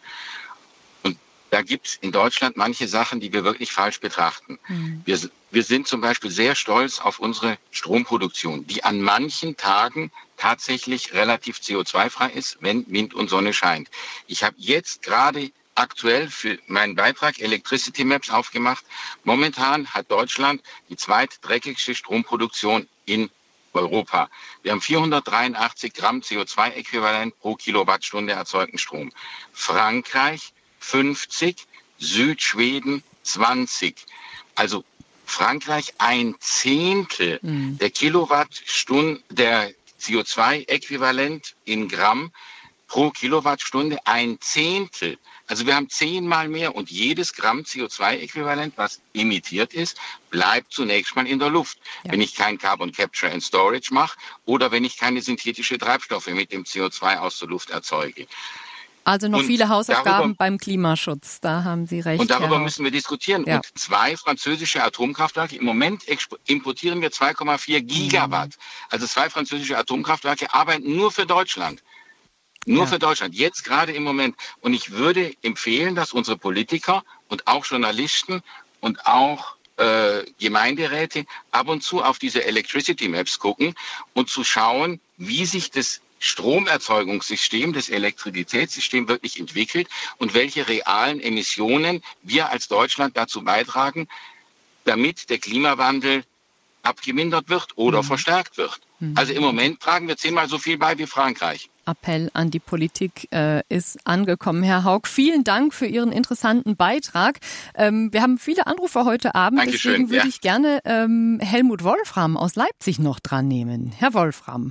Speaker 8: Da gibt es in Deutschland manche Sachen, die wir wirklich falsch betrachten. Mhm. Wir, wir sind zum Beispiel sehr stolz auf unsere Stromproduktion, die an manchen Tagen tatsächlich relativ C O zwei frei ist, wenn Wind und Sonne scheint. Ich habe jetzt gerade aktuell für meinen Beitrag Electricity Maps aufgemacht. Momentan hat Deutschland die zweitdreckigste Stromproduktion in Europa. Wir haben vierhundertdreiundachtzig Gramm C O zwei Äquivalent pro Kilowattstunde erzeugten Strom. Frankreich fünfzig, Südschweden zwanzig. Also Frankreich ein Zehntel mhm. der Kilowattstunden, der C O zwei Äquivalent in Gramm pro Kilowattstunde, ein Zehntel. Also wir haben zehnmal mehr und jedes Gramm C O zwei Äquivalent, was emittiert ist, bleibt zunächst mal in der Luft. Ja. Wenn ich kein Carbon Capture and Storage mache oder wenn ich keine synthetischen Treibstoffe mit dem C O zwei aus der Luft erzeuge.
Speaker 2: Also noch
Speaker 8: und
Speaker 2: viele Hausaufgaben
Speaker 8: darüber,
Speaker 2: beim Klimaschutz, da haben Sie recht.
Speaker 8: Und darüber
Speaker 2: Herr
Speaker 8: müssen wir diskutieren. Ja. Und zwei französische Atomkraftwerke, im Moment importieren wir zwei Komma vier Gigawatt. Mhm. Also zwei französische Atomkraftwerke arbeiten nur für Deutschland. Nur ja. für Deutschland, jetzt gerade im Moment. Und ich würde empfehlen, dass unsere Politiker und auch Journalisten und auch äh, Gemeinderäte ab und zu auf diese Electricity Maps gucken und zu schauen, wie sich das Stromerzeugungssystem, das Elektrizitätssystem wirklich entwickelt und welche realen Emissionen wir als Deutschland dazu beitragen, damit der Klimawandel abgemindert wird oder mhm. verstärkt wird. Mhm. Also im Moment tragen wir zehnmal so viel bei wie Frankreich.
Speaker 2: Appell an die Politik äh, ist angekommen. Herr Haug, vielen Dank für Ihren interessanten Beitrag. Ähm, wir haben viele Anrufer heute Abend,
Speaker 8: Dankeschön,
Speaker 2: deswegen würde
Speaker 8: ja.
Speaker 2: ich gerne ähm, Helmut Wolfram aus Leipzig noch dran nehmen. Herr Wolfram.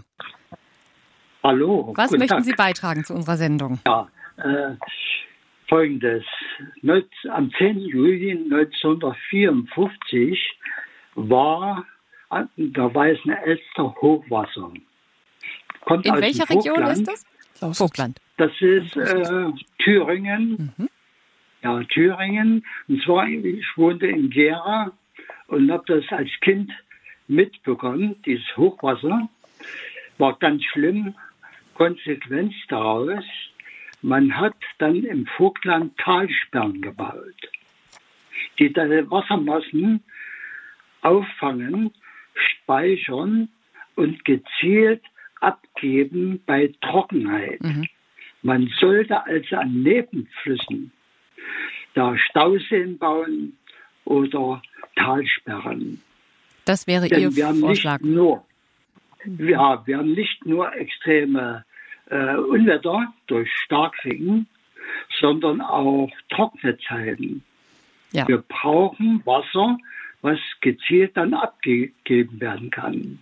Speaker 9: Hallo.
Speaker 2: Was möchten
Speaker 9: Tag.
Speaker 2: Sie beitragen zu unserer Sendung?
Speaker 9: Ja, äh, Folgendes. Am zehnten Juli neunzehnhundertvierundfünfzig war an der Weißen Elster Hochwasser. Kommt
Speaker 2: In welcher Region ist das?
Speaker 3: Vogtland.
Speaker 9: Das ist äh, Thüringen. Mhm. Ja, Thüringen. Und zwar, ich wohnte in Gera und habe das als Kind mitbekommen, dieses Hochwasser. War ganz schlimm. Konsequenz daraus, man hat dann im Vogtland Talsperren gebaut, die dann Wassermassen auffangen, speichern und gezielt abgeben bei Trockenheit. Mhm. Man sollte also an Nebenflüssen da Stauseen bauen oder Talsperren.
Speaker 2: Das wäre
Speaker 9: Denn
Speaker 2: Ihr
Speaker 9: wir haben
Speaker 2: Vorschlag.
Speaker 9: Nicht nur, ja, wir haben nicht nur extreme äh, Unwetter durch Starkregen, sondern auch Trocknungszeiten. Ja. Wir brauchen Wasser, was gezielt dann abgegeben werden kann.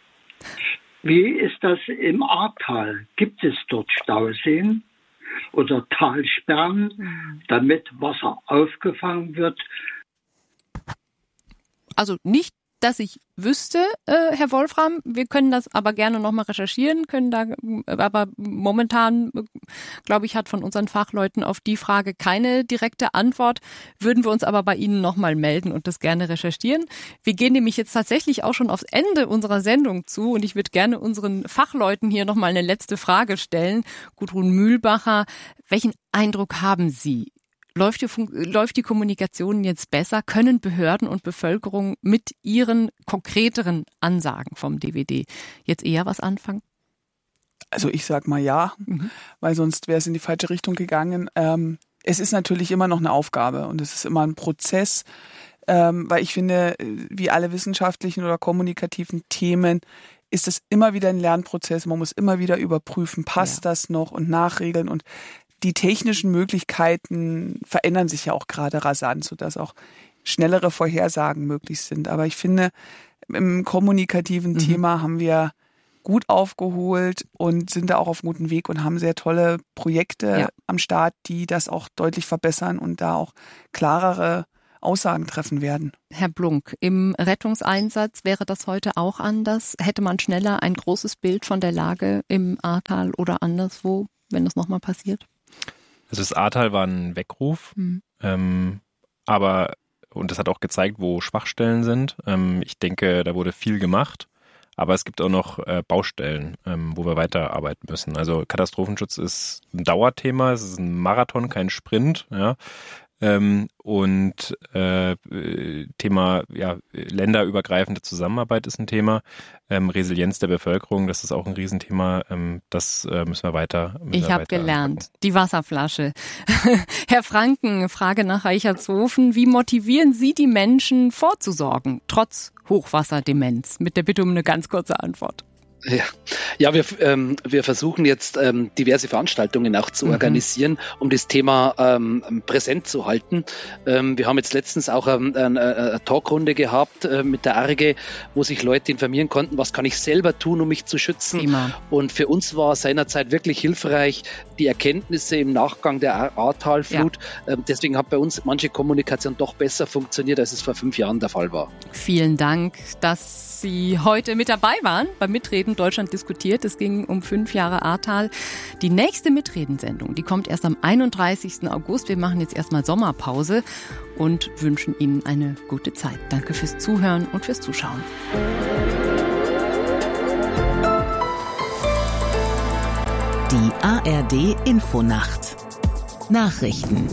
Speaker 9: Wie ist das im Ahrtal? Gibt es dort Stauseen oder Talsperren, mhm. damit Wasser aufgefangen wird?
Speaker 2: Also nicht, dass ich wüsste, äh, Herr Wolfram. Wir können das aber gerne nochmal recherchieren, können da, aber momentan, glaube ich, hat von unseren Fachleuten auf die Frage keine direkte Antwort. Würden wir uns aber bei Ihnen nochmal melden und das gerne recherchieren. Wir gehen nämlich jetzt tatsächlich auch schon aufs Ende unserer Sendung zu und ich würde gerne unseren Fachleuten hier nochmal eine letzte Frage stellen. Gudrun Mühlbacher, welchen Eindruck haben Sie? Läuft die, läuft die Kommunikation jetzt besser? Können Behörden und Bevölkerung mit ihren konkreteren Ansagen vom D W D jetzt eher was anfangen?
Speaker 3: Also ich sag mal ja, mhm. weil sonst wäre es in die falsche Richtung gegangen. Ähm, es ist natürlich immer noch eine Aufgabe und es ist immer ein Prozess. ähm, weil ich finde, wie alle wissenschaftlichen oder kommunikativen Themen ist es immer wieder ein Lernprozess. Man muss immer wieder überprüfen, passt ja. das noch und nachregeln. Und die technischen Möglichkeiten verändern sich ja auch gerade rasant, sodass auch schnellere Vorhersagen möglich sind. Aber ich finde, im kommunikativen mhm. Thema haben wir gut aufgeholt und sind da auch auf einem guten Weg und haben sehr tolle Projekte ja. am Start, die das auch deutlich verbessern und da auch klarere Aussagen treffen werden.
Speaker 2: Herr Blunk, im Rettungseinsatz wäre das heute auch anders? Hätte man schneller ein großes Bild von der Lage im Ahrtal oder anderswo, wenn das nochmal passiert?
Speaker 5: Also das Ahrtal war ein Weckruf, mhm. ähm, aber, und das hat auch gezeigt, wo Schwachstellen sind. Ähm, ich denke, da wurde viel gemacht. Aber es gibt auch noch äh, Baustellen, ähm, wo wir weiterarbeiten müssen. Also Katastrophenschutz ist ein Dauerthema, es ist ein Marathon, kein Sprint. Ja. Ähm, und äh, Thema ja, länderübergreifende Zusammenarbeit ist ein Thema. Ähm, Resilienz der Bevölkerung, das ist auch ein Riesenthema. Ähm, das äh, müssen wir weiter. Müssen
Speaker 2: ich habe gelernt, anpacken. Die Wasserflasche. Herr Franken, Frage nach Reichertshofen. Wie motivieren Sie die Menschen vorzusorgen, trotz Hochwasserdemenz? Mit der Bitte um eine ganz kurze Antwort.
Speaker 6: Ja, ja wir, ähm, wir versuchen jetzt ähm, diverse Veranstaltungen auch zu mhm. organisieren, um das Thema ähm, präsent zu halten. Ähm, wir haben jetzt letztens auch ähm, eine, eine Talkrunde gehabt äh, mit der Arge, wo sich Leute informieren konnten, was kann ich selber tun, um mich zu schützen. Prima. Und für uns war seinerzeit wirklich hilfreich die Erkenntnisse im Nachgang der Ahrtalflut. Ja. Ähm, deswegen hat bei uns manche Kommunikation doch besser funktioniert, als es vor fünf Jahren der Fall war.
Speaker 2: Vielen Dank, dass Sie heute mit dabei waren beim Mitreden Deutschland diskutiert. Es ging um fünf Jahre Ahrtal. Die nächste Mitredensendung, die kommt erst am einunddreißigsten August. Wir machen jetzt erstmal Sommerpause und wünschen Ihnen eine gute Zeit. Danke fürs Zuhören und fürs Zuschauen.
Speaker 10: Die A R D Infonacht. Nachrichten.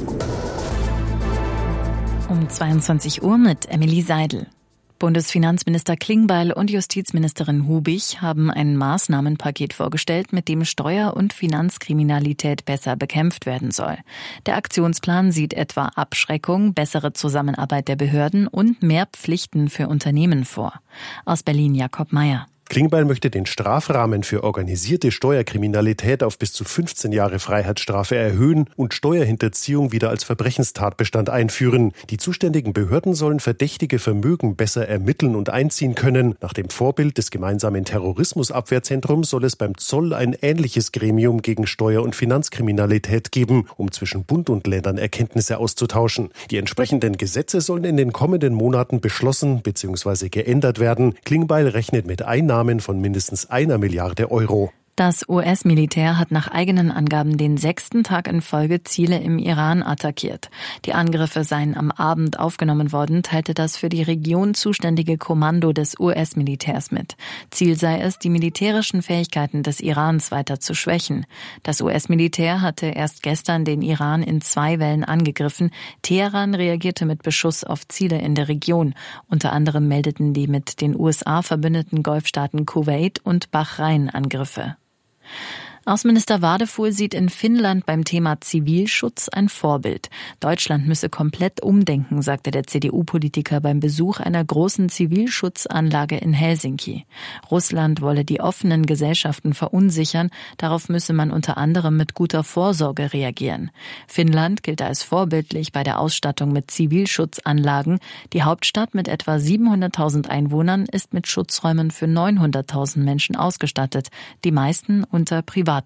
Speaker 10: Um zweiundzwanzig Uhr mit Emily Seidel. Bundesfinanzminister Klingbeil und Justizministerin Hubig haben ein Maßnahmenpaket vorgestellt, mit dem Steuer- und Finanzkriminalität besser bekämpft werden soll. Der Aktionsplan sieht etwa Abschreckung, bessere Zusammenarbeit der Behörden und mehr Pflichten für Unternehmen vor. Aus Berlin Jakob Meyer.
Speaker 11: Klingbeil möchte den Strafrahmen für organisierte Steuerkriminalität auf bis zu fünfzehn Jahre Freiheitsstrafe erhöhen und Steuerhinterziehung wieder als Verbrechenstatbestand einführen. Die zuständigen Behörden sollen verdächtige Vermögen besser ermitteln und einziehen können. Nach dem Vorbild des gemeinsamen Terrorismusabwehrzentrums soll es beim Zoll ein ähnliches Gremium gegen Steuer- und Finanzkriminalität geben, um zwischen Bund und Ländern Erkenntnisse auszutauschen. Die entsprechenden Gesetze sollen in den kommenden Monaten beschlossen bzw. geändert werden. Klingbeil rechnet mit Einnahmen von mindestens einer Milliarde Euro.
Speaker 10: Das U S-Militär hat nach eigenen Angaben den sechsten Tag in Folge Ziele im Iran attackiert. Die Angriffe seien am Abend aufgenommen worden, teilte das für die Region zuständige Kommando des U S-Militärs mit. Ziel sei es, die militärischen Fähigkeiten des Irans weiter zu schwächen. Das U S-Militär hatte erst gestern den Iran in zwei Wellen angegriffen. Teheran reagierte mit Beschuss auf Ziele in der Region. Unter anderem meldeten die mit den U S A verbündeten Golfstaaten Kuwait und Bahrain Angriffe. Außenminister Wadefuhl sieht in Finnland beim Thema Zivilschutz ein Vorbild. Deutschland müsse komplett umdenken, sagte der C D U-Politiker beim Besuch einer großen Zivilschutzanlage in Helsinki. Russland wolle die offenen Gesellschaften verunsichern, darauf müsse man unter anderem mit guter Vorsorge reagieren. Finnland gilt als vorbildlich bei der Ausstattung mit Zivilschutzanlagen. Die Hauptstadt mit etwa siebenhunderttausend Einwohnern ist mit Schutzräumen für neunhunderttausend Menschen ausgestattet, die meisten unter Privatgebäuden.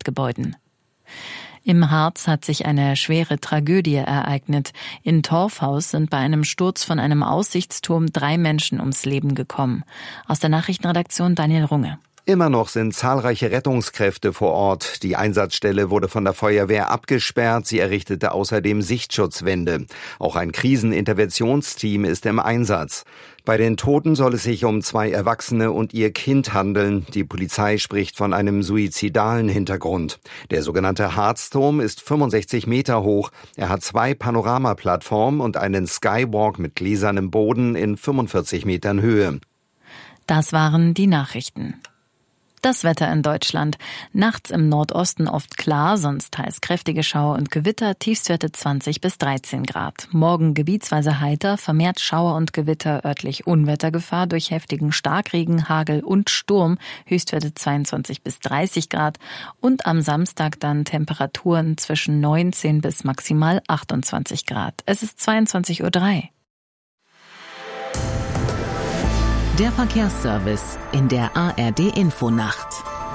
Speaker 10: Im Harz hat sich eine schwere Tragödie ereignet. In Torfhaus sind bei einem Sturz von einem Aussichtsturm drei Menschen ums Leben gekommen. Aus der Nachrichtenredaktion Daniel Runge.
Speaker 12: Immer noch sind zahlreiche Rettungskräfte vor Ort. Die Einsatzstelle wurde von der Feuerwehr abgesperrt. Sie errichtete außerdem Sichtschutzwände. Auch ein Kriseninterventionsteam ist im Einsatz. Bei den Toten soll es sich um zwei Erwachsene und ihr Kind handeln. Die Polizei spricht von einem suizidalen Hintergrund. Der sogenannte Harzturm ist fünfundsechzig Meter hoch. Er hat zwei Panoramaplattformen und einen Skywalk mit gläsernem Boden in fünfundvierzig Metern Höhe.
Speaker 10: Das waren die Nachrichten. Das Wetter in Deutschland. Nachts im Nordosten oft klar, sonst teils kräftige Schauer und Gewitter, Tiefstwerte zwanzig bis dreizehn Grad. Morgen gebietsweise heiter, vermehrt Schauer und Gewitter, örtlich Unwettergefahr durch heftigen Starkregen, Hagel und Sturm, Höchstwerte zweiundzwanzig bis dreißig Grad. Und am Samstag dann Temperaturen zwischen neunzehn bis maximal achtundzwanzig Grad. Es ist zweiundzwanzig Uhr drei.
Speaker 13: Der Verkehrsservice in der A R D-Infonacht.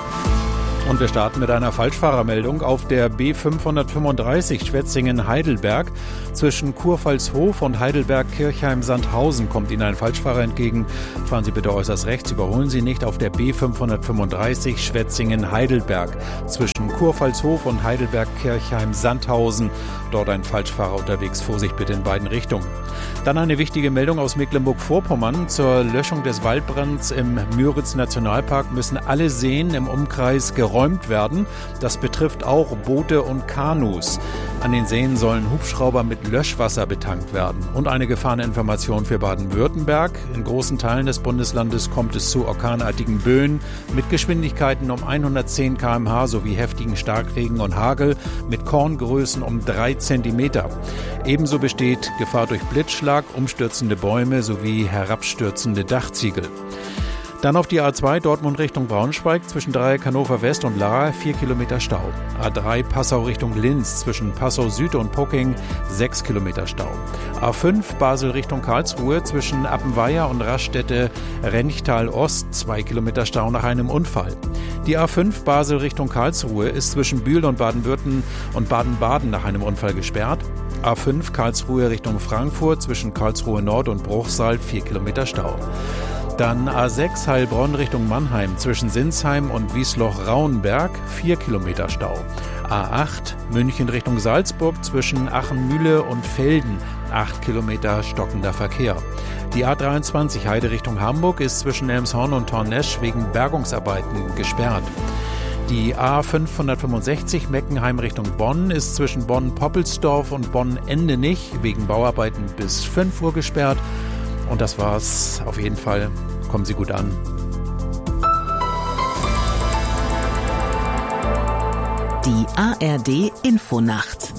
Speaker 14: Und wir starten mit einer Falschfahrermeldung auf der B fünfhundertfünfunddreißig Schwetzingen-Heidelberg. Zwischen Kurpfalzhof und Heidelberg-Kirchheim-Sandhausen kommt Ihnen ein Falschfahrer entgegen. Fahren Sie bitte äußerst rechts, überholen Sie nicht auf der B fünfhundertfünfunddreißig Schwetzingen-Heidelberg. Zwischen Kurpfalzhof und Heidelberg-Kirchheim-Sandhausen. Dort ein Falschfahrer unterwegs. Vorsicht bitte in beiden Richtungen. Dann eine wichtige Meldung aus Mecklenburg-Vorpommern. Zur Löschung des Waldbrands im Müritz-Nationalpark müssen alle Seen im Umkreis geräumt werden. Das betrifft auch Boote und Kanus. An den Seen sollen Hubschrauber mit Löschwasser betankt werden. Und eine Gefahreninformation für Baden-Württemberg. In großen Teilen des Bundeslandes kommt es zu orkanartigen Böen mit Geschwindigkeiten um hundertzehn Kilometer pro Stunde sowie heftigen Starkregen und Hagel mit Korngrößen um drei Zentimeter. Ebenso besteht Gefahr durch Blitzschlag, umstürzende Bäume sowie herabstürzende Dachziegel. Dann auf die A zwei Dortmund Richtung Braunschweig zwischen Dreieck Hannover West und Lahr vier Kilometer Stau. A drei Passau Richtung Linz zwischen Passau Süd und Pucking sechs Kilometer Stau. A fünf Basel Richtung Karlsruhe zwischen Appenweier und Raststätte Renchtal Ost zwei Kilometer Stau nach einem Unfall. Die A fünf Basel Richtung Karlsruhe ist zwischen Bühl und Baden-Württemberg und Baden-Baden nach einem Unfall gesperrt. A fünf Karlsruhe Richtung Frankfurt zwischen Karlsruhe Nord und Bruchsal vier Kilometer Stau. Dann A sechs Heilbronn Richtung Mannheim zwischen Sinsheim und Wiesloch-Rauenberg vier Kilometer Stau. A acht München Richtung Salzburg zwischen Achenmühle und Velden acht Kilometer stockender Verkehr. Die A dreiundzwanzig Heide Richtung Hamburg ist zwischen Elmshorn und Tornesch wegen Bergungsarbeiten gesperrt. Die A fünfhundertfünfundsechzig Meckenheim Richtung Bonn ist zwischen Bonn-Poppelsdorf und Bonn-Endenich wegen Bauarbeiten bis fünf Uhr gesperrt. Und das war's auf jeden Fall. Kommen Sie gut an.
Speaker 13: Die A R D-Infonacht.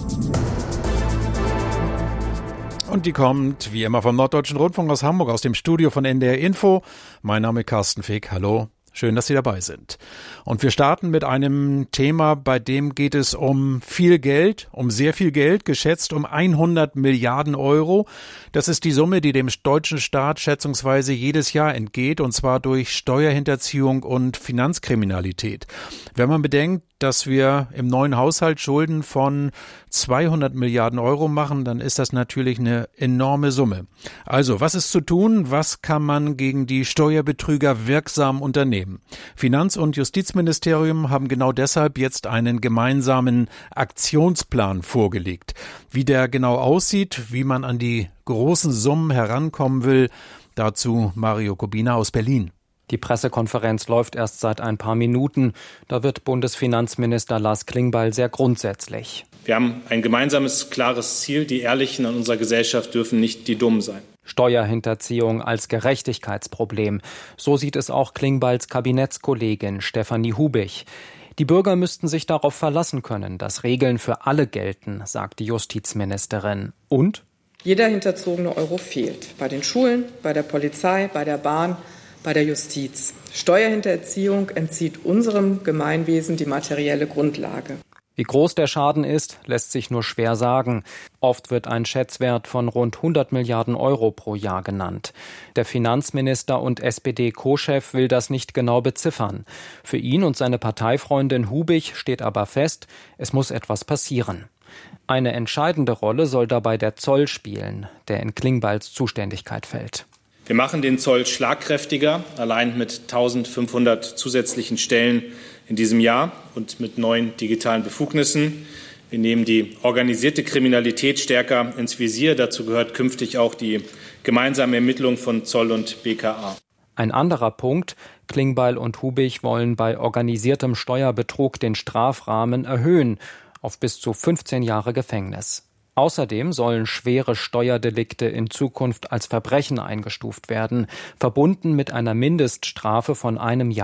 Speaker 14: Und die kommt wie immer vom Norddeutschen Rundfunk aus Hamburg, aus dem Studio von N D R Info. Mein Name ist Carsten Fick. Hallo. Schön, dass Sie dabei sind. Und wir starten mit einem Thema, bei dem geht es um viel Geld, um sehr viel Geld, geschätzt um hundert Milliarden Euro. Das ist die Summe, die dem deutschen Staat schätzungsweise jedes Jahr entgeht, und zwar durch Steuerhinterziehung und Finanzkriminalität. Wenn man bedenkt, dass wir im neuen Haushalt Schulden von zweihundert Milliarden Euro machen, dann ist das natürlich eine enorme Summe. Also, was ist zu tun? Was kann man gegen die Steuerbetrüger wirksam unternehmen? Finanz- und Justizministerium haben genau deshalb jetzt einen gemeinsamen Aktionsplan vorgelegt. Wie der genau aussieht, wie man an die großen Summen herankommen will, dazu Mario Kubina aus Berlin.
Speaker 15: Die Pressekonferenz läuft erst seit ein paar Minuten. Da wird Bundesfinanzminister Lars Klingbeil sehr grundsätzlich.
Speaker 16: Wir haben ein gemeinsames, klares Ziel. Die Ehrlichen in unserer Gesellschaft dürfen nicht die Dummen sein.
Speaker 15: Steuerhinterziehung als Gerechtigkeitsproblem. So sieht es auch Klingbeils Kabinettskollegin Stefanie Hubich. Die Bürger müssten sich darauf verlassen können, dass Regeln für alle gelten, sagt die Justizministerin. Und?
Speaker 17: Jeder hinterzogene Euro fehlt. Bei den Schulen, bei der Polizei, bei der Bahn, bei der Justiz. Steuerhinterziehung entzieht unserem Gemeinwesen die materielle Grundlage.
Speaker 15: Wie groß der Schaden ist, lässt sich nur schwer sagen. Oft wird ein Schätzwert von rund hundert Milliarden Euro pro Jahr genannt. Der Finanzminister und S P D-Co-Chef will das nicht genau beziffern. Für ihn und seine Parteifreundin Hubich steht aber fest, es muss etwas passieren. Eine entscheidende Rolle soll dabei der Zoll spielen, der in Klingbeils Zuständigkeit fällt.
Speaker 16: Wir machen den Zoll schlagkräftiger, allein mit eintausendfünfhundert zusätzlichen Stellen in diesem Jahr und mit neuen digitalen Befugnissen. Wir nehmen die organisierte Kriminalität stärker ins Visier. Dazu gehört künftig auch die gemeinsame Ermittlung von Zoll und B K A.
Speaker 15: Ein anderer Punkt: Klingbeil und Hubich wollen bei organisiertem Steuerbetrug den Strafrahmen erhöhen auf bis zu fünfzehn Jahre Gefängnis. Außerdem sollen schwere Steuerdelikte in Zukunft als Verbrechen eingestuft werden, verbunden mit einer Mindeststrafe von einem Jahr.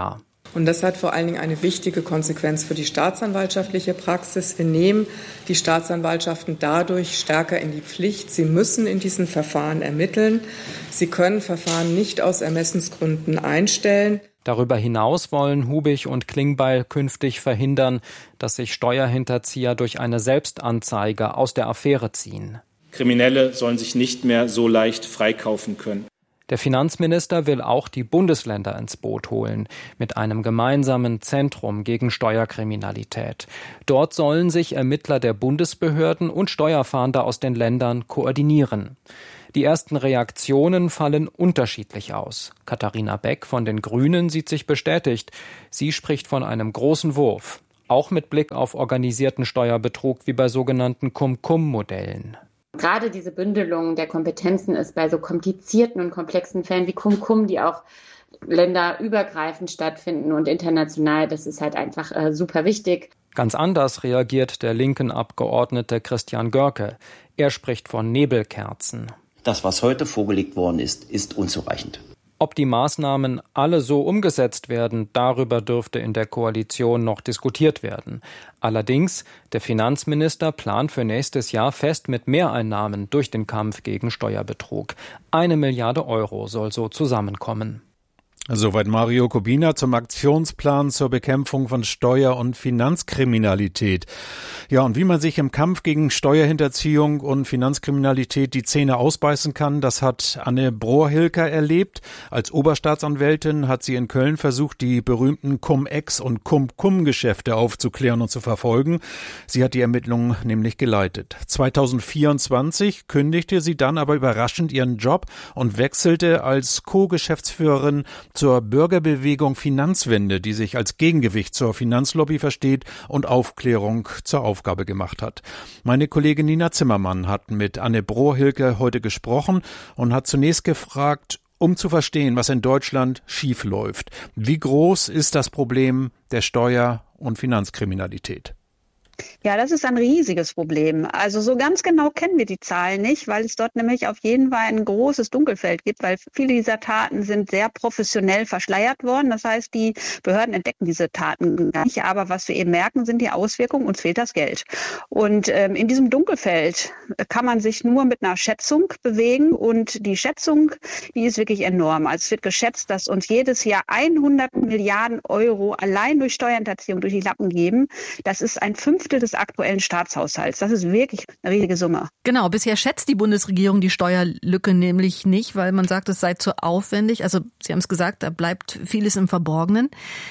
Speaker 17: Und das hat vor allen Dingen eine wichtige Konsequenz für die staatsanwaltschaftliche Praxis. Wir nehmen die Staatsanwaltschaften dadurch stärker in die Pflicht. Sie müssen in diesen Verfahren ermitteln. Sie können Verfahren nicht aus Ermessensgründen einstellen.
Speaker 15: Darüber hinaus wollen Hubig und Klingbeil künftig verhindern, dass sich Steuerhinterzieher durch eine Selbstanzeige aus der Affäre ziehen.
Speaker 16: Kriminelle sollen sich nicht mehr so leicht freikaufen können.
Speaker 15: Der Finanzminister will auch die Bundesländer ins Boot holen, mit einem gemeinsamen Zentrum gegen Steuerkriminalität. Dort sollen sich Ermittler der Bundesbehörden und Steuerfahnder aus den Ländern koordinieren. Die ersten Reaktionen fallen unterschiedlich aus. Katharina Beck von den Grünen sieht sich bestätigt. Sie spricht von einem großen Wurf, auch mit Blick auf organisierten Steuerbetrug wie bei sogenannten Cum-Cum-Modellen.
Speaker 18: Gerade diese Bündelung der Kompetenzen ist bei so komplizierten und komplexen Fällen wie Cum-Cum, die auch länderübergreifend stattfinden und international, das ist halt einfach äh, super wichtig.
Speaker 15: Ganz anders reagiert der linken Abgeordnete Christian Görke. Er spricht von Nebelkerzen.
Speaker 19: Das, was heute vorgelegt worden ist, ist unzureichend.
Speaker 15: Ob die Maßnahmen alle so umgesetzt werden, darüber dürfte in der Koalition noch diskutiert werden. Allerdings, der Finanzminister plant für nächstes Jahr fest mit Mehreinnahmen durch den Kampf gegen Steuerbetrug. Eine Milliarde Euro soll so zusammenkommen.
Speaker 14: Soweit Mario Kubina zum Aktionsplan zur Bekämpfung von Steuer- und Finanzkriminalität. Ja, und wie man sich im Kampf gegen Steuerhinterziehung und Finanzkriminalität die Zähne ausbeißen kann, das hat Anne Brohr-Hilker erlebt. Als Oberstaatsanwältin hat sie in Köln versucht, die berühmten Cum-Ex- und Cum-Cum-Geschäfte aufzuklären und zu verfolgen. Sie hat die Ermittlungen nämlich geleitet. zweitausendvierundzwanzig kündigte sie dann aber überraschend ihren Job und wechselte als Co-Geschäftsführerin zur Bürgerbewegung Finanzwende, die sich als Gegengewicht zur Finanzlobby versteht und Aufklärung zur Aufgabe gemacht hat. Meine Kollegin Nina Zimmermann hat mit Anne Brohr-Hilker heute gesprochen und hat zunächst gefragt, um zu verstehen, was in Deutschland schief läuft. Wie groß ist das Problem der Steuer- und Finanzkriminalität?
Speaker 20: Ja, das ist ein riesiges Problem. Also so ganz genau kennen wir die Zahlen nicht, weil es dort nämlich auf jeden Fall ein großes Dunkelfeld gibt, weil viele dieser Taten sind sehr professionell verschleiert worden. Das heißt, die Behörden entdecken diese Taten gar nicht. Aber was wir eben merken, sind die Auswirkungen, uns fehlt das Geld. Und ähm, in diesem Dunkelfeld kann man sich nur mit einer Schätzung bewegen. Und die Schätzung, die ist wirklich enorm. Also es wird geschätzt, dass uns jedes Jahr hundert Milliarden Euro allein durch Steuerhinterziehung durch die Lappen geben. Das ist ein Fünftel des aktuellen Staatshaushalts. Das ist wirklich eine riesige Summe.
Speaker 19: Genau, bisher schätzt die Bundesregierung die Steuerlücke nämlich nicht, weil man sagt, es sei zu aufwendig. Also Sie haben es gesagt, da bleibt vieles im Verborgenen.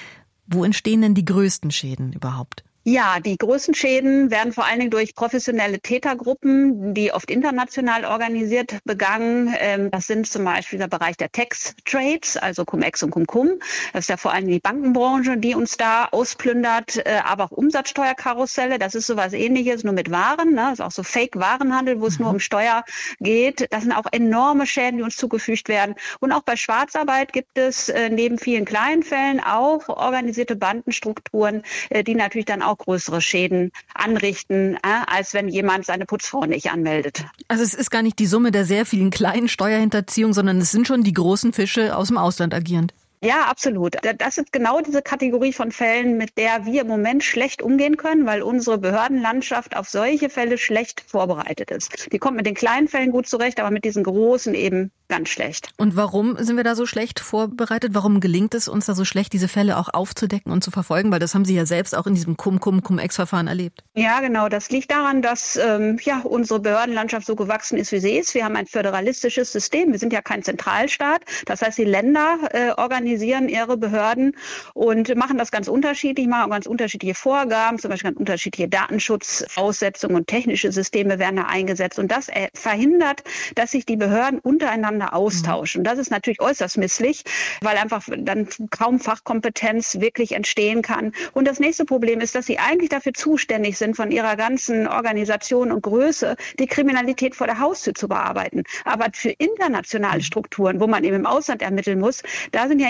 Speaker 19: Wo entstehen denn die größten Schäden überhaupt?
Speaker 20: Ja, die größten Schäden werden vor allen Dingen durch professionelle Tätergruppen, die oft international organisiert begangen. Das sind zum Beispiel der Bereich der Tax-Trades, also Cum-Ex und Cum-Cum. Das ist ja vor allem die Bankenbranche, die uns da ausplündert, aber auch Umsatzsteuerkarusselle. Das ist sowas Ähnliches, nur mit Waren. Das ist auch so Fake-Warenhandel, wo es mhm. nur um Steuer geht. Das sind auch enorme Schäden, die uns zugefügt werden. Und auch bei Schwarzarbeit gibt es neben vielen kleinen Fällen auch organisierte Bandenstrukturen, die natürlich dann auch größere Schäden anrichten, äh, als wenn jemand seine Putzfrau nicht anmeldet.
Speaker 19: Also es ist gar nicht die Summe der sehr vielen kleinen Steuerhinterziehungen, sondern es sind schon die großen Fische aus dem Ausland agierend.
Speaker 20: Ja, absolut. Das ist genau diese Kategorie von Fällen, mit der wir im Moment schlecht umgehen können, weil unsere Behördenlandschaft auf solche Fälle schlecht vorbereitet ist. Die kommt mit den kleinen Fällen gut zurecht, aber mit diesen großen eben ganz schlecht.
Speaker 19: Und warum sind wir da so schlecht vorbereitet? Warum gelingt es uns da so schlecht, diese Fälle auch aufzudecken und zu verfolgen? Weil das haben Sie ja selbst auch in diesem Cum-Cum-Cum-Ex-Verfahren erlebt.
Speaker 20: Ja, genau. Das liegt daran, dass ähm, ja unsere Behördenlandschaft so gewachsen ist, wie sie ist. Wir haben ein föderalistisches System. Wir sind ja kein Zentralstaat. Das heißt, die Länder äh, organisieren ihre Behörden und machen das ganz unterschiedlich, machen auch ganz unterschiedliche Vorgaben, zum Beispiel ganz unterschiedliche Datenschutzaussetzungen und technische Systeme werden da eingesetzt. Und das äh, verhindert, dass sich die Behörden untereinander austauschen. Das ist natürlich äußerst misslich, weil einfach dann kaum Fachkompetenz wirklich entstehen kann. Und das nächste Problem ist, dass sie eigentlich dafür zuständig sind, von ihrer ganzen Organisation und Größe die Kriminalität vor der Haustür zu bearbeiten. Aber für internationale Strukturen, wo man eben im Ausland ermitteln muss, da sind ja eigentlich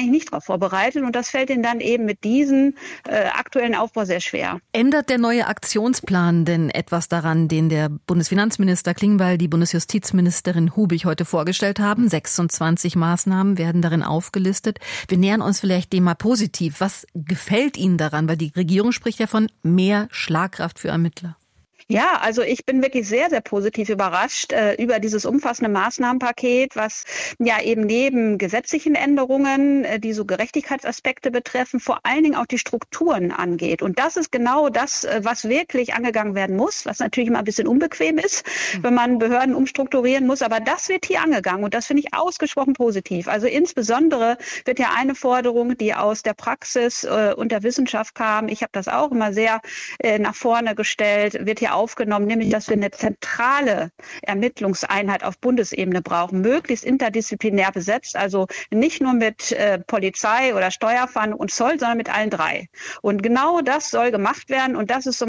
Speaker 20: eigentlich nicht darauf vorbereitet und das fällt ihnen dann eben mit diesem äh, aktuellen Aufbau sehr schwer.
Speaker 19: Ändert der neue Aktionsplan denn etwas daran, den der Bundesfinanzminister Klingbeil, die Bundesjustizministerin Hubig heute vorgestellt haben? sechsundzwanzig Maßnahmen werden darin aufgelistet. Wir nähern uns vielleicht dem mal positiv. Was gefällt Ihnen daran? Weil die Regierung spricht ja von mehr Schlagkraft für Ermittler.
Speaker 20: Ja, also ich bin wirklich sehr, sehr positiv überrascht äh, über dieses umfassende Maßnahmenpaket, was ja eben neben gesetzlichen Änderungen, äh, die so Gerechtigkeitsaspekte betreffen, vor allen Dingen auch die Strukturen angeht. Und das ist genau das, äh, was wirklich angegangen werden muss, was natürlich immer ein bisschen unbequem ist, mhm. wenn man Behörden umstrukturieren muss. Aber das wird hier angegangen und das finde ich ausgesprochen positiv. Also insbesondere wird ja eine Forderung, die aus der Praxis äh, und der Wissenschaft kam, ich habe das auch immer sehr äh, nach vorne gestellt, wird hier aufgenommen, nämlich, dass wir eine zentrale Ermittlungseinheit auf Bundesebene brauchen, möglichst interdisziplinär besetzt, also nicht nur mit äh, Polizei oder Steuerfahndung und Zoll, sondern mit allen drei. Und genau das soll gemacht werden und das ist so